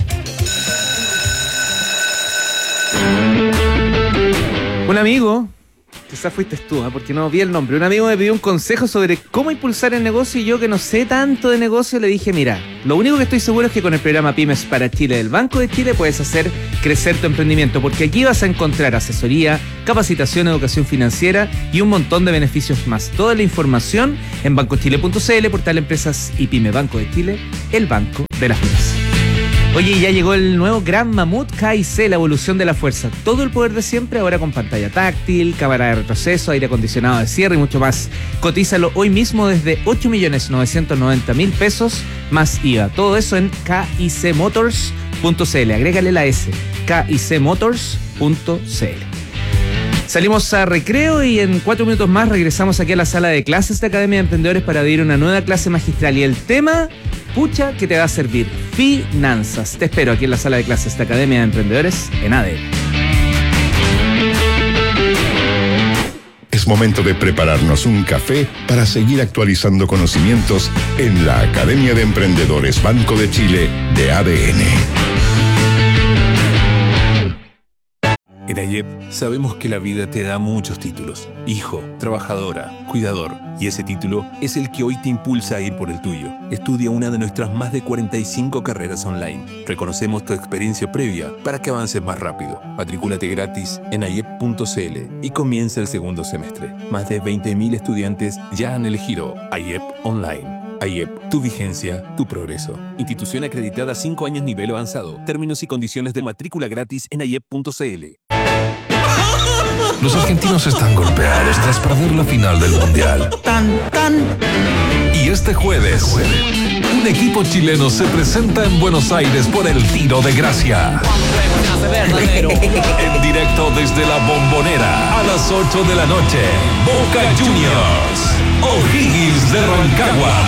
Un amigo, quizás fuiste tú, porque no vi el nombre, un amigo me pidió un consejo sobre cómo impulsar el negocio y yo, que no sé tanto de negocio, le dije, mira, lo único que estoy seguro es que con el programa Pymes para Chile del Banco de Chile puedes hacer crecer tu emprendimiento, porque aquí vas a encontrar asesoría, capacitación, educación financiera y un montón de beneficios más. Toda la información en bancochile.cl, portal Empresas y Pyme Banco de Chile, el banco de las pymes. Oye, ya llegó el nuevo Gran Mamut KIC, la evolución de la fuerza. Todo el poder de siempre, ahora con pantalla táctil, cámara de retroceso, aire acondicionado de cierre y mucho más. Cotízalo hoy mismo desde 8.990.000 pesos más IVA. Todo eso en KICmotors.cl. Agrégale la S, KICmotors.cl. Salimos a recreo y en 4 minutos más regresamos aquí a la sala de clases de Academia de Emprendedores para abrir una nueva clase magistral. Y el tema, pucha, que te va a servir: finanzas. Te espero aquí en la sala de clases de Academia de Emprendedores en ADN. Es momento de prepararnos un café para seguir actualizando conocimientos en la Academia de Emprendedores Banco de Chile de ADN. En AYEP sabemos que la vida te da muchos títulos: hijo, trabajadora, cuidador. Y ese título es el que hoy te impulsa a ir por el tuyo. Estudia una de nuestras más de 45 carreras online. Reconocemos tu experiencia previa para que avances más rápido. Matricúlate gratis en ayep.cl y comienza el segundo semestre. Más de 20.000 estudiantes ya han elegido AYEP Online. AYEP, tu vigencia, tu progreso. Institución acreditada 5 años nivel avanzado. Términos y condiciones de matrícula gratis en ayep.cl. Los argentinos están golpeados tras perder la final del Mundial. Y este jueves, un equipo chileno se presenta en Buenos Aires por el Tiro de Gracia. En directo desde la Bombonera, a las 8 de la noche, Boca Juniors, O'Higgins de Rancagua.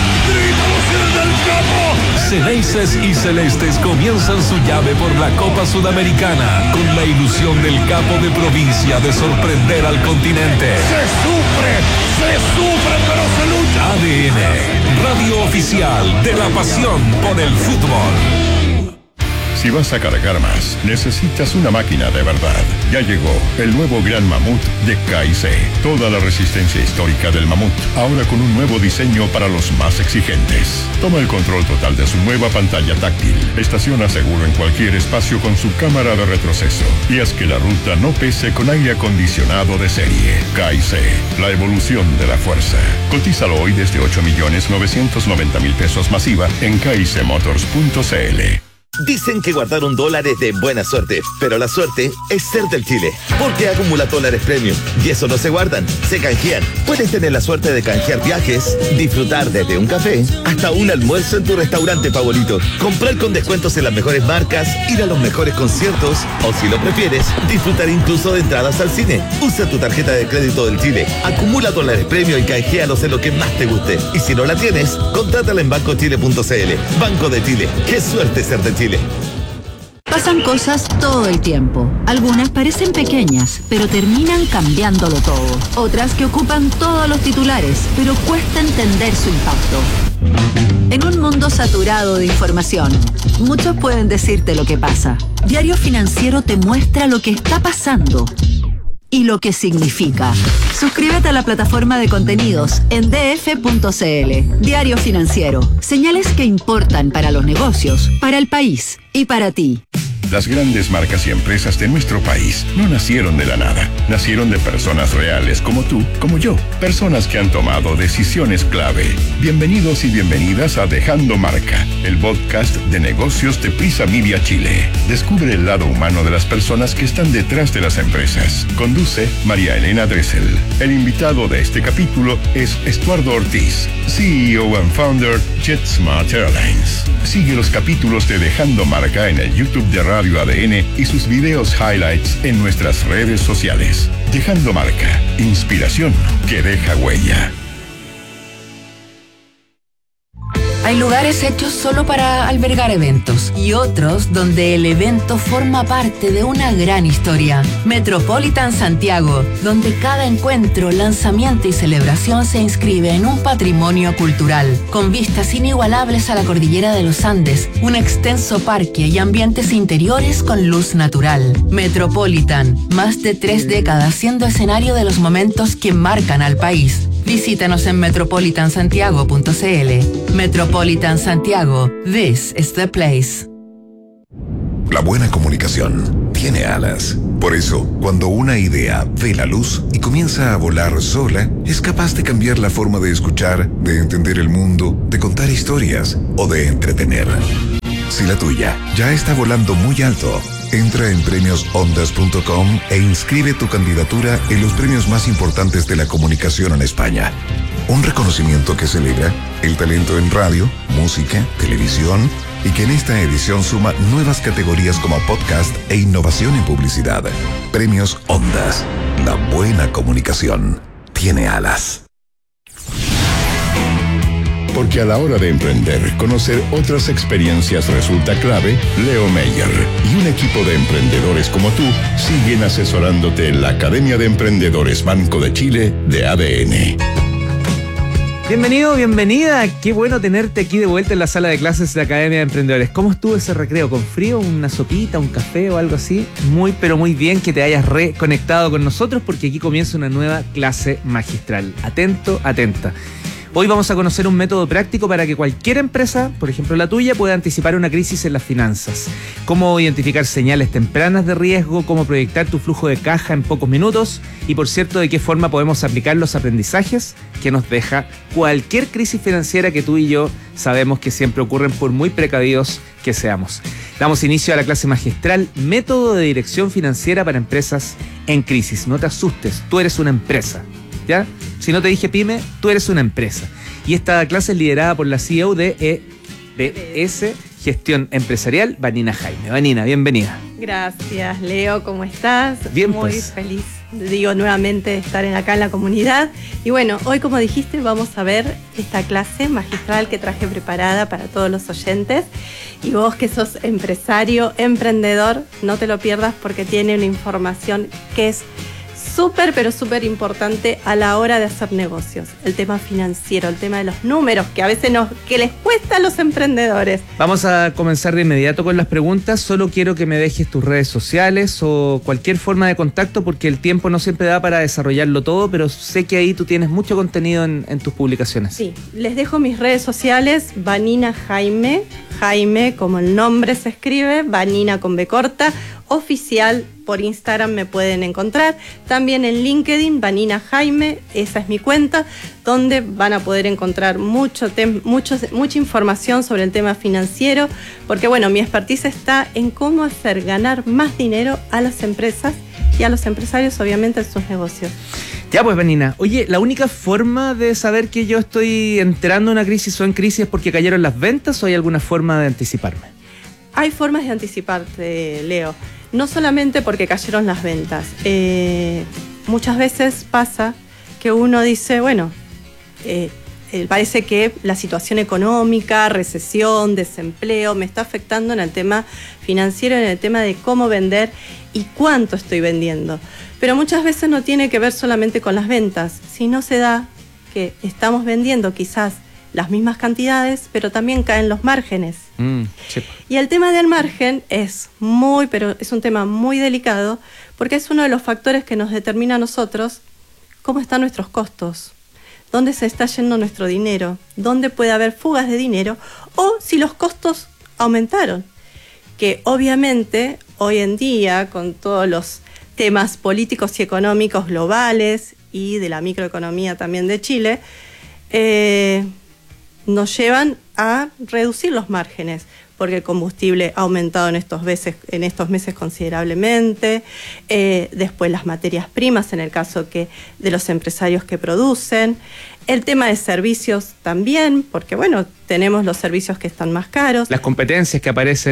Ceneices y Celestes comienzan su llave por la Copa Sudamericana con la ilusión del capo de provincia de sorprender al continente. Se sufre, pero se lucha. ADN, radio oficial de la pasión por el fútbol. Si vas a cargar más, necesitas una máquina de verdad. Ya llegó el nuevo Gran Mamut de KIC. Toda la resistencia histórica del Mamut, ahora con un nuevo diseño para los más exigentes. Toma el control total de su nueva pantalla táctil. Estaciona seguro en cualquier espacio con su cámara de retroceso. Y haz que la ruta no pese con aire acondicionado de serie. KIC, la evolución de la fuerza. Cotízalo hoy desde 8.990.000 pesos masiva en KICmotors.cl. Dicen que guardar $1 es de buena suerte, pero la suerte es ser del Chile, porque acumula dólares premium y eso no se guardan, se canjean. Puedes tener la suerte de canjear viajes, disfrutar desde un café hasta un almuerzo en tu restaurante favorito, comprar con descuentos en las mejores marcas, ir a los mejores conciertos o, si lo prefieres, disfrutar incluso de entradas al cine. Usa tu tarjeta de crédito del Chile, acumula dólares premium y canjealos en lo que más te guste. Y si no la tienes, contrátala en bancochile.cl. Banco de Chile, qué suerte ser de Chile. Pasan cosas todo el tiempo. Algunas parecen pequeñas, pero terminan cambiándolo todo. Otras que ocupan todos los titulares, pero cuesta entender su impacto. En un mundo saturado de información, muchos pueden decirte lo que pasa. Diario Financiero te muestra lo que está pasando y lo que significa. Suscríbete a la plataforma de contenidos en df.cl. Diario Financiero. Señales que importan para los negocios, para el país y para ti. Las grandes marcas y empresas de nuestro país no nacieron de la nada. Nacieron de personas reales como tú, como yo. Personas que han tomado decisiones clave. Bienvenidos y bienvenidas a Dejando Marca, el podcast de negocios de Prisa Media Chile. Descubre el lado humano de las personas que están detrás de las empresas. Conduce María Elena Dressel. El invitado de este capítulo es Estuardo Ortiz, CEO and founder JetSmart Airlines. Sigue los capítulos de Dejando Marca en el YouTube de Radio ADN y sus videos highlights en nuestras redes sociales. Dejando Marca, inspiración que deja huella. Hay lugares hechos solo para albergar eventos y otros donde el evento forma parte de una gran historia. Metropolitan Santiago, donde cada encuentro, lanzamiento y celebración se inscribe en un patrimonio cultural, con vistas inigualables a la cordillera de los Andes, un extenso parque y ambientes interiores con luz natural. Metropolitan, más de 3 décadas siendo escenario de los momentos que marcan al país. Visítanos en metropolitansantiago.cl. Metropolitan Santiago, this is the place. La buena comunicación tiene alas. Por eso, cuando una idea ve la luz y comienza a volar sola, es capaz de cambiar la forma de escuchar, de entender el mundo, de contar historias o de entretener. Si la tuya ya está volando muy alto, entra en premiosondas.com e inscribe tu candidatura en los premios más importantes de la comunicación en España. Un reconocimiento que celebra el talento en radio, música, televisión y que en esta edición suma nuevas categorías como podcast e innovación en publicidad. Premios Ondas. La buena comunicación tiene alas. Porque a la hora de emprender, conocer otras experiencias resulta clave. Leo Meyer y un equipo de emprendedores como tú siguen asesorándote en la Academia de Emprendedores Banco de Chile de ADN. Bienvenido, bienvenida. Qué bueno tenerte aquí de vuelta en la sala de clases de la Academia de Emprendedores. ¿Cómo estuvo ese recreo? ¿Con frío? ¿Una sopita? ¿Un café o algo así? Muy, pero muy bien que te hayas reconectado con nosotros porque aquí comienza una nueva clase magistral. Atento, atenta. Hoy vamos a conocer un método práctico para que cualquier empresa, por ejemplo la tuya, pueda anticipar una crisis en las finanzas. Cómo identificar señales tempranas de riesgo, cómo proyectar tu flujo de caja en pocos minutos y, por cierto, de qué forma podemos aplicar los aprendizajes que nos deja cualquier crisis financiera que tú y yo sabemos que siempre ocurren por muy precavidos que seamos. Damos inicio a la clase magistral Método de Dirección Financiera para Empresas en Crisis. No te asustes, tú eres una empresa, ¿ya? Si no te dije pyme, tú eres una empresa. Y esta clase es liderada por la CEO de EBS Gestión Empresarial, Vanina Jaime. Vanina, bienvenida. Gracias, Leo, ¿cómo estás? Bien, muy pues. Feliz, digo, nuevamente de estar acá en la comunidad. Y bueno, hoy, como dijiste, vamos a ver esta clase magistral que traje preparada para todos los oyentes. Y vos que sos empresario, emprendedor, no te lo pierdas porque tiene una información que es súper, pero súper importante a la hora de hacer negocios. El tema financiero, el tema de los números, que a veces que les cuesta a los emprendedores. Vamos a comenzar de inmediato con las preguntas. Solo quiero que me dejes tus redes sociales o cualquier forma de contacto, porque el tiempo no siempre da para desarrollarlo todo, pero sé que ahí tú tienes mucho contenido en tus publicaciones. Sí, les dejo mis redes sociales, Vanina Jaime, Jaime como el nombre se escribe, Vanina con B corta, oficial. Por Instagram me pueden encontrar. También en LinkedIn, Vanina Jaime, esa es mi cuenta, donde van a poder encontrar mucha información sobre el tema financiero, porque bueno, mi expertise está en cómo hacer ganar más dinero a las empresas y a los empresarios, obviamente, en sus negocios. Ya pues, Vanina, oye, ¿la única forma de saber que yo estoy entrando en una crisis o en crisis es porque cayeron las ventas o hay alguna forma de anticiparme? Hay formas de anticiparte, Leo. No solamente porque cayeron las ventas. Muchas veces pasa que uno dice, bueno, parece que la situación económica, recesión, desempleo, me está afectando en el tema financiero, en el tema de cómo vender y cuánto estoy vendiendo. Pero muchas veces no tiene que ver solamente con las ventas, sino se da que estamos vendiendo quizás las mismas cantidades, pero también caen los márgenes. Sí. Y el tema del margen es un tema muy delicado, porque es uno de los factores que nos determina a nosotros cómo están nuestros costos, dónde se está yendo nuestro dinero, dónde puede haber fugas de dinero, o si los costos aumentaron. que obviamente hoy en día, con todos los temas políticos y económicos globales y de la microeconomía también de Chile, nos llevan a reducir los márgenes, porque el combustible ha aumentado en estos meses considerablemente, después las materias primas en el caso de los empresarios que producen, el tema de servicios también, porque bueno, tenemos los servicios que están más caros. Las competencias que aparecen.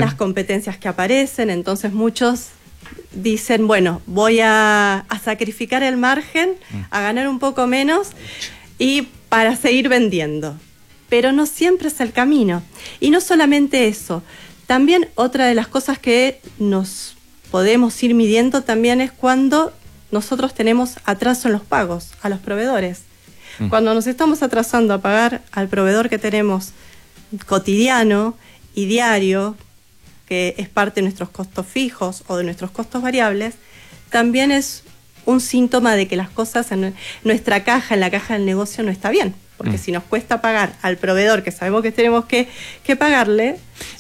Entonces muchos dicen, bueno, voy a sacrificar el margen, a ganar un poco menos y para seguir vendiendo. Pero no siempre es el camino. Y no solamente eso, también otra de las cosas que nos podemos ir midiendo también es cuando nosotros tenemos atraso en los pagos a los proveedores. Cuando nos estamos atrasando a pagar al proveedor que tenemos cotidiano y diario, que es parte de nuestros costos fijos o de nuestros costos variables, también es un síntoma de que las cosas en nuestra caja, en la caja del negocio, no está bien. Porque si nos cuesta pagar al proveedor que sabemos que tenemos que pagarle,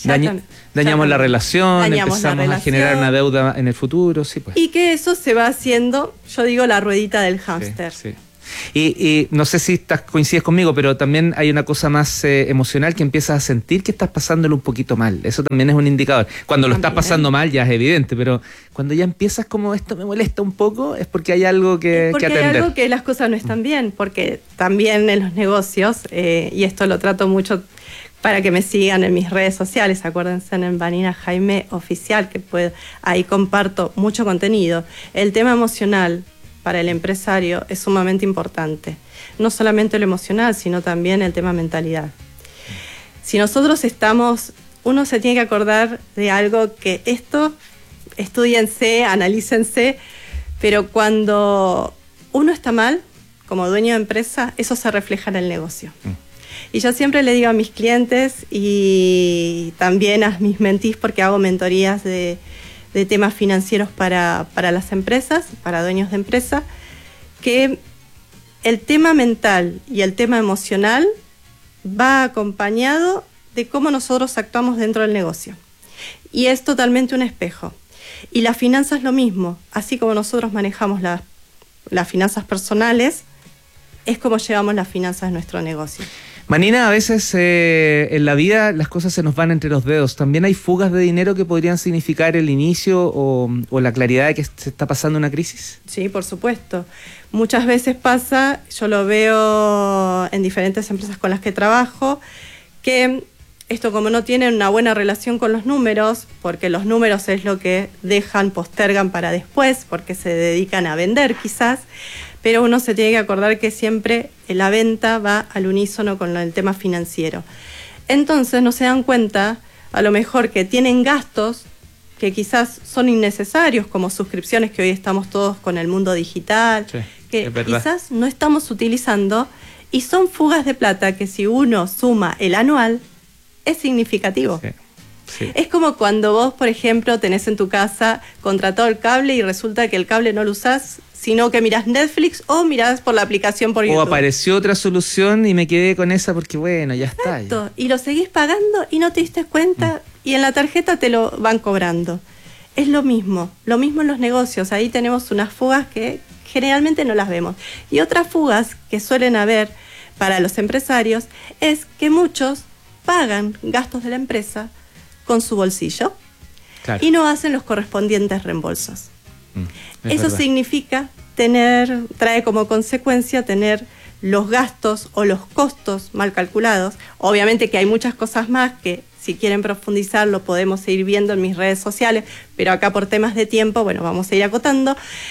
dañamos la relación, empezamos a generar una deuda en el futuro. Sí, pues. Y que eso se va haciendo, yo digo, la ruedita del hámster. Sí. Y no sé si coincides conmigo, pero también hay una cosa más emocional, que empiezas a sentir que estás pasándolo un poquito mal. Eso también es un indicador. Cuando lo estás pasando mal ya es evidente, pero cuando ya empiezas como esto me molesta un poco, es porque hay algo que atender. Hay algo que las cosas no están bien, porque también en los negocios, y esto lo trato mucho para que me sigan en mis redes sociales, acuérdense en Vanina Jaime Oficial, que ahí comparto mucho contenido. El tema emocional para el empresario es sumamente importante. No solamente lo emocional, sino también el tema mentalidad. Si nosotros uno se tiene que acordar de algo que estudiense, analícense, pero cuando uno está mal, como dueño de empresa, eso se refleja en el negocio. Y yo siempre le digo a mis clientes y también a mis mentees, porque hago mentorías de temas financieros para las empresas, para dueños de empresa, que el tema mental y el tema emocional va acompañado de cómo nosotros actuamos dentro del negocio. Y es totalmente un espejo. Y la finanza es lo mismo. Así como nosotros manejamos las finanzas personales, es como llevamos las finanzas de nuestro negocio. Manina, a veces en la vida las cosas se nos van entre los dedos. ¿También hay fugas de dinero que podrían significar el inicio o la claridad de que se está pasando una crisis? Sí, por supuesto. Muchas veces pasa, yo lo veo en diferentes empresas con las que trabajo, que esto, como no tienen una buena relación con los números, porque los números es lo que postergan para después, porque se dedican a vender quizás, pero uno se tiene que acordar que siempre la venta va al unísono con el tema financiero. Entonces no se dan cuenta, a lo mejor, que tienen gastos que quizás son innecesarios, como suscripciones que hoy estamos todos con el mundo digital, sí, que quizás no estamos utilizando, y son fugas de plata que si uno suma el anual, es significativo. Sí. Sí. Es como cuando vos, por ejemplo, tenés en tu casa contratado el cable y resulta que el cable no lo usás, sino que mirás Netflix o mirás por la aplicación por YouTube. O apareció otra solución y me quedé con esa porque bueno, ya está. Exacto. Y lo seguís pagando y no te diste cuenta y en la tarjeta te lo van cobrando. Es lo mismo en los negocios. Ahí tenemos unas fugas que generalmente no las vemos. Y otras fugas que suelen haber para los empresarios es que muchos pagan gastos de la empresa con su bolsillo, claro, y no hacen los correspondientes reembolsos. Eso verdad. Significa trae como consecuencia tener los gastos o los costos mal calculados. Obviamente que hay muchas cosas más que, si quieren profundizar, lo podemos seguir viendo en mis redes sociales, pero acá por temas de tiempo, bueno, vamos a ir acotando.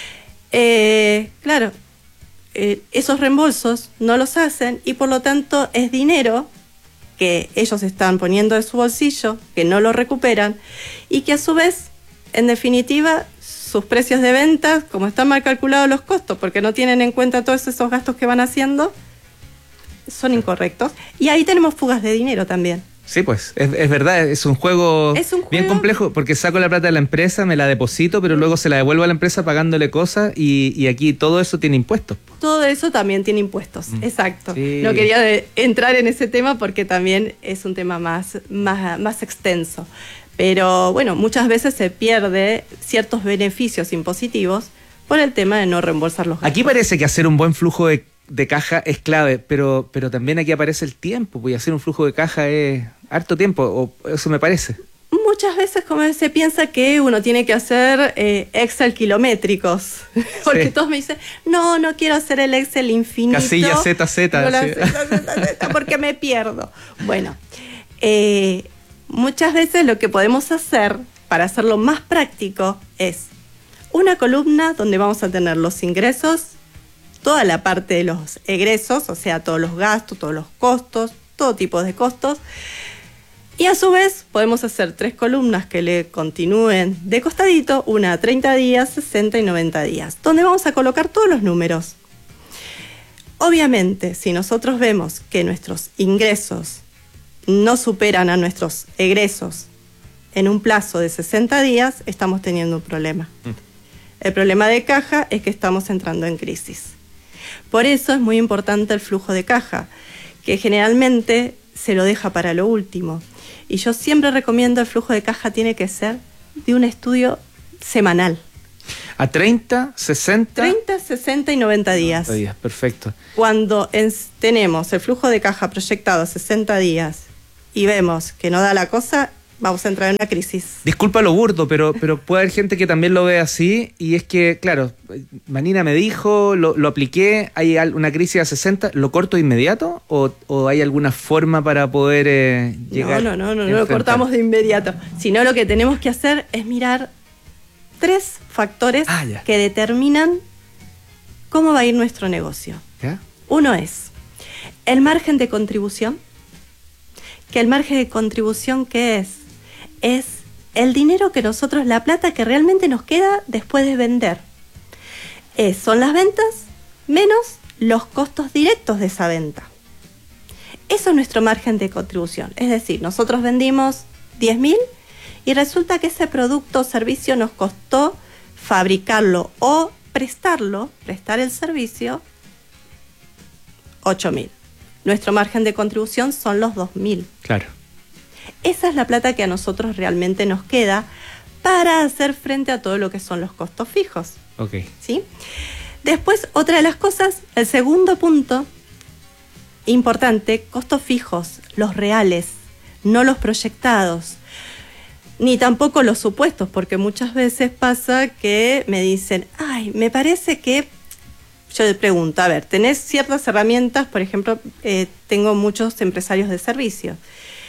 Claro, esos reembolsos no los hacen y por lo tanto es dinero que ellos están poniendo de su bolsillo, que no lo recuperan y que a su vez, en definitiva, sus precios de venta, como están mal calculados los costos, porque no tienen en cuenta todos esos gastos que van haciendo, son incorrectos. Y ahí tenemos fugas de dinero también. Sí, pues, es verdad, es un juego bien complejo, porque saco la plata de la empresa, me la deposito, pero luego se la devuelvo a la empresa pagándole cosas y aquí todo eso tiene impuestos. Todo eso también tiene impuestos, exacto. Sí. No quería entrar en ese tema porque también es un tema más extenso. Pero bueno, muchas veces se pierde ciertos beneficios impositivos por el tema de no reembolsar los gastos. Aquí parece que hacer un buen flujo de caja es clave, pero también aquí aparece el tiempo, pues hacer un flujo de caja es harto tiempo, o eso me parece. Muchas veces como se piensa que uno tiene que hacer Excel kilométricos, porque todos me dicen, no quiero hacer el Excel infinito. Casilla ZZ. No porque me pierdo. Bueno, muchas veces lo que podemos hacer para hacerlo más práctico es una columna donde vamos a tener los ingresos, toda la parte de los egresos, o sea, todos los gastos, todos los costos, todo tipo de costos. Y a su vez podemos hacer 3 columnas que le continúen de costadito, una a 30 días, 60 y 90 días, donde vamos a colocar todos los números. Obviamente, si nosotros vemos que nuestros ingresos no superan a nuestros egresos en un plazo de 60 días, estamos teniendo un problema. El problema de caja es que estamos entrando en crisis. Por eso es muy importante el flujo de caja, que generalmente se lo deja para lo último. Y yo siempre recomiendo el flujo de caja tiene que ser de un estudio semanal. ¿A 30, 60? 30, 60 y 90 días. 90 días, perfecto. Cuando tenemos el flujo de caja proyectado a 60 días y vemos que no da la cosa, vamos a entrar en una crisis. Disculpa lo burdo, pero puede haber gente que también lo ve así, y es que, claro, Vanina me dijo, lo apliqué, hay una crisis a 60, ¿lo corto de inmediato o hay alguna forma para poder llegar? No lo cortamos de inmediato, sino lo que tenemos que hacer es mirar 3 factores que determinan cómo va a ir nuestro negocio. ¿Ya? Uno es el margen de contribución, que el margen de contribución, ¿qué es? Es el dinero que nosotros, la plata que realmente nos queda después de vender. Son las ventas menos los costos directos de esa venta. Eso es nuestro margen de contribución. Es decir, nosotros vendimos 10.000 y resulta que ese producto o servicio nos costó fabricarlo o prestar el servicio, 8.000. Nuestro margen de contribución son los 2.000. Claro. Esa es la plata que a nosotros realmente nos queda para hacer frente a todo lo que son los costos fijos. Ok. ¿Sí? Después, otra de las cosas, el segundo punto importante, costos fijos, los reales, no los proyectados, ni tampoco los supuestos, porque muchas veces pasa que me dicen, me parece que... Yo le pregunto, a ver, ¿tenés ciertas herramientas? Por ejemplo, tengo muchos empresarios de servicio.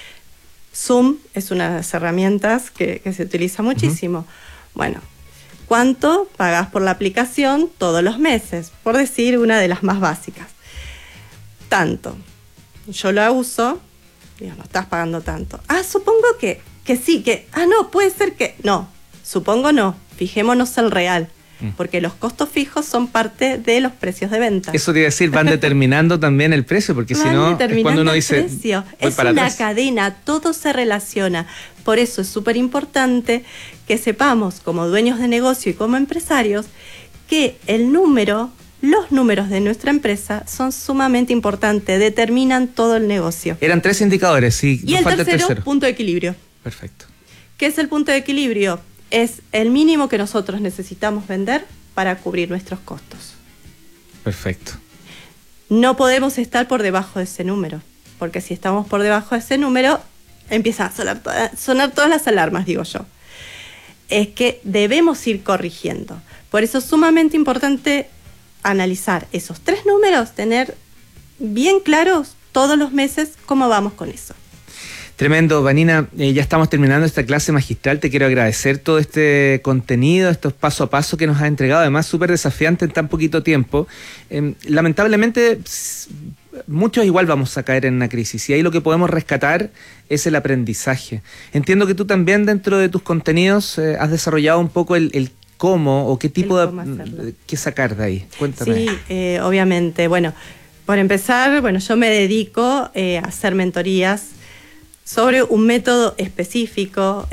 Zoom es una de las herramientas que se utiliza muchísimo. Bueno, ¿cuánto pagás por la aplicación todos los meses? Por decir una de las más básicas. Tanto. Yo la uso, digo, no estás pagando tanto. Supongo que sí, no, puede ser que... No, supongo no, fijémonos el real. Porque los costos fijos son parte de los precios de venta. Eso te iba a decir, van determinando también el precio, porque si no, es cuando uno dice... Precio. Es una cadena, todo se relaciona. Por eso es súper importante que sepamos, como dueños de negocio y como empresarios, que los números de nuestra empresa son sumamente importantes, determinan todo el negocio. Eran 3 indicadores, sí. Y el tercero, punto de equilibrio. Perfecto. ¿Qué es el punto de equilibrio? Es el mínimo que nosotros necesitamos vender para cubrir nuestros costos. Perfecto. No podemos estar por debajo de ese número, porque si estamos por debajo de ese número, empiezan a sonar todas las alarmas, digo yo. Es que debemos ir corrigiendo. Por eso es sumamente importante analizar esos 3 números, tener bien claros todos los meses cómo vamos con eso. Tremendo, Vanina, ya estamos terminando esta clase magistral. Te quiero agradecer todo este contenido, estos paso a paso que nos has entregado, además súper desafiante en tan poquito tiempo. Lamentablemente, muchos igual vamos a caer en una crisis y ahí lo que podemos rescatar es el aprendizaje. Entiendo que tú también dentro de tus contenidos has desarrollado un poco el cómo o qué tipo de... qué sacar de ahí. Cuéntame. Sí, obviamente. Bueno, por empezar, yo me dedico a hacer mentorías sobre un método específico.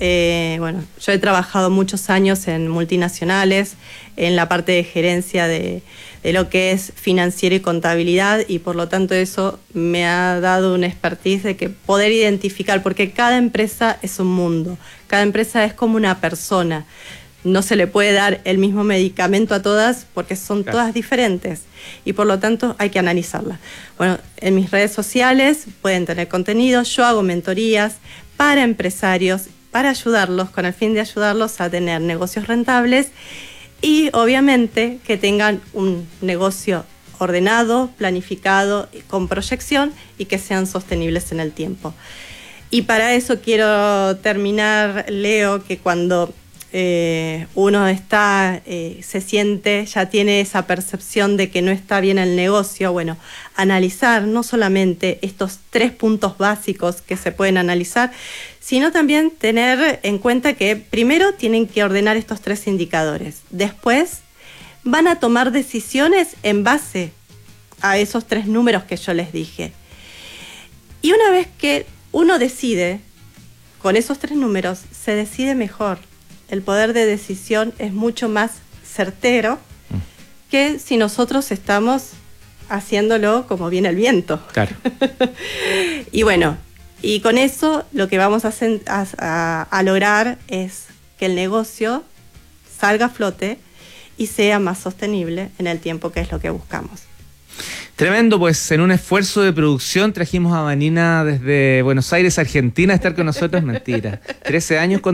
Yo he trabajado muchos años en multinacionales, en la parte de gerencia de de lo que es financiero y contabilidad, y por lo tanto eso me ha dado una expertise de que poder identificar, porque cada empresa es un mundo, cada empresa es como una persona. No se le puede dar el mismo medicamento a todas porque son todas diferentes y por lo tanto hay que analizarlas. Bueno, en mis redes sociales pueden tener contenido, yo hago mentorías para empresarios, para ayudarlos, con el fin de ayudarlos a tener negocios rentables y obviamente que tengan un negocio ordenado, planificado, con proyección y que sean sostenibles en el tiempo. Y para eso quiero terminar, Leo, que cuando uno está, se siente, ya tiene esa percepción de que no está bien el negocio, bueno, analizar no solamente estos 3 puntos básicos que se pueden analizar, sino también tener en cuenta que primero tienen que ordenar estos 3 indicadores, después van a tomar decisiones en base a esos 3 números que yo les dije. Y una vez que uno decide, con esos 3 números, se decide mejor. El poder de decisión es mucho más certero que si nosotros estamos haciéndolo como viene el viento. Claro. Y bueno, y con eso lo que vamos a lograr es que el negocio salga a flote y sea más sostenible en el tiempo, que es lo que buscamos. Tremendo, pues en un esfuerzo de producción trajimos a Vanina desde Buenos Aires, Argentina, a estar con nosotros. Mentira. 13 años con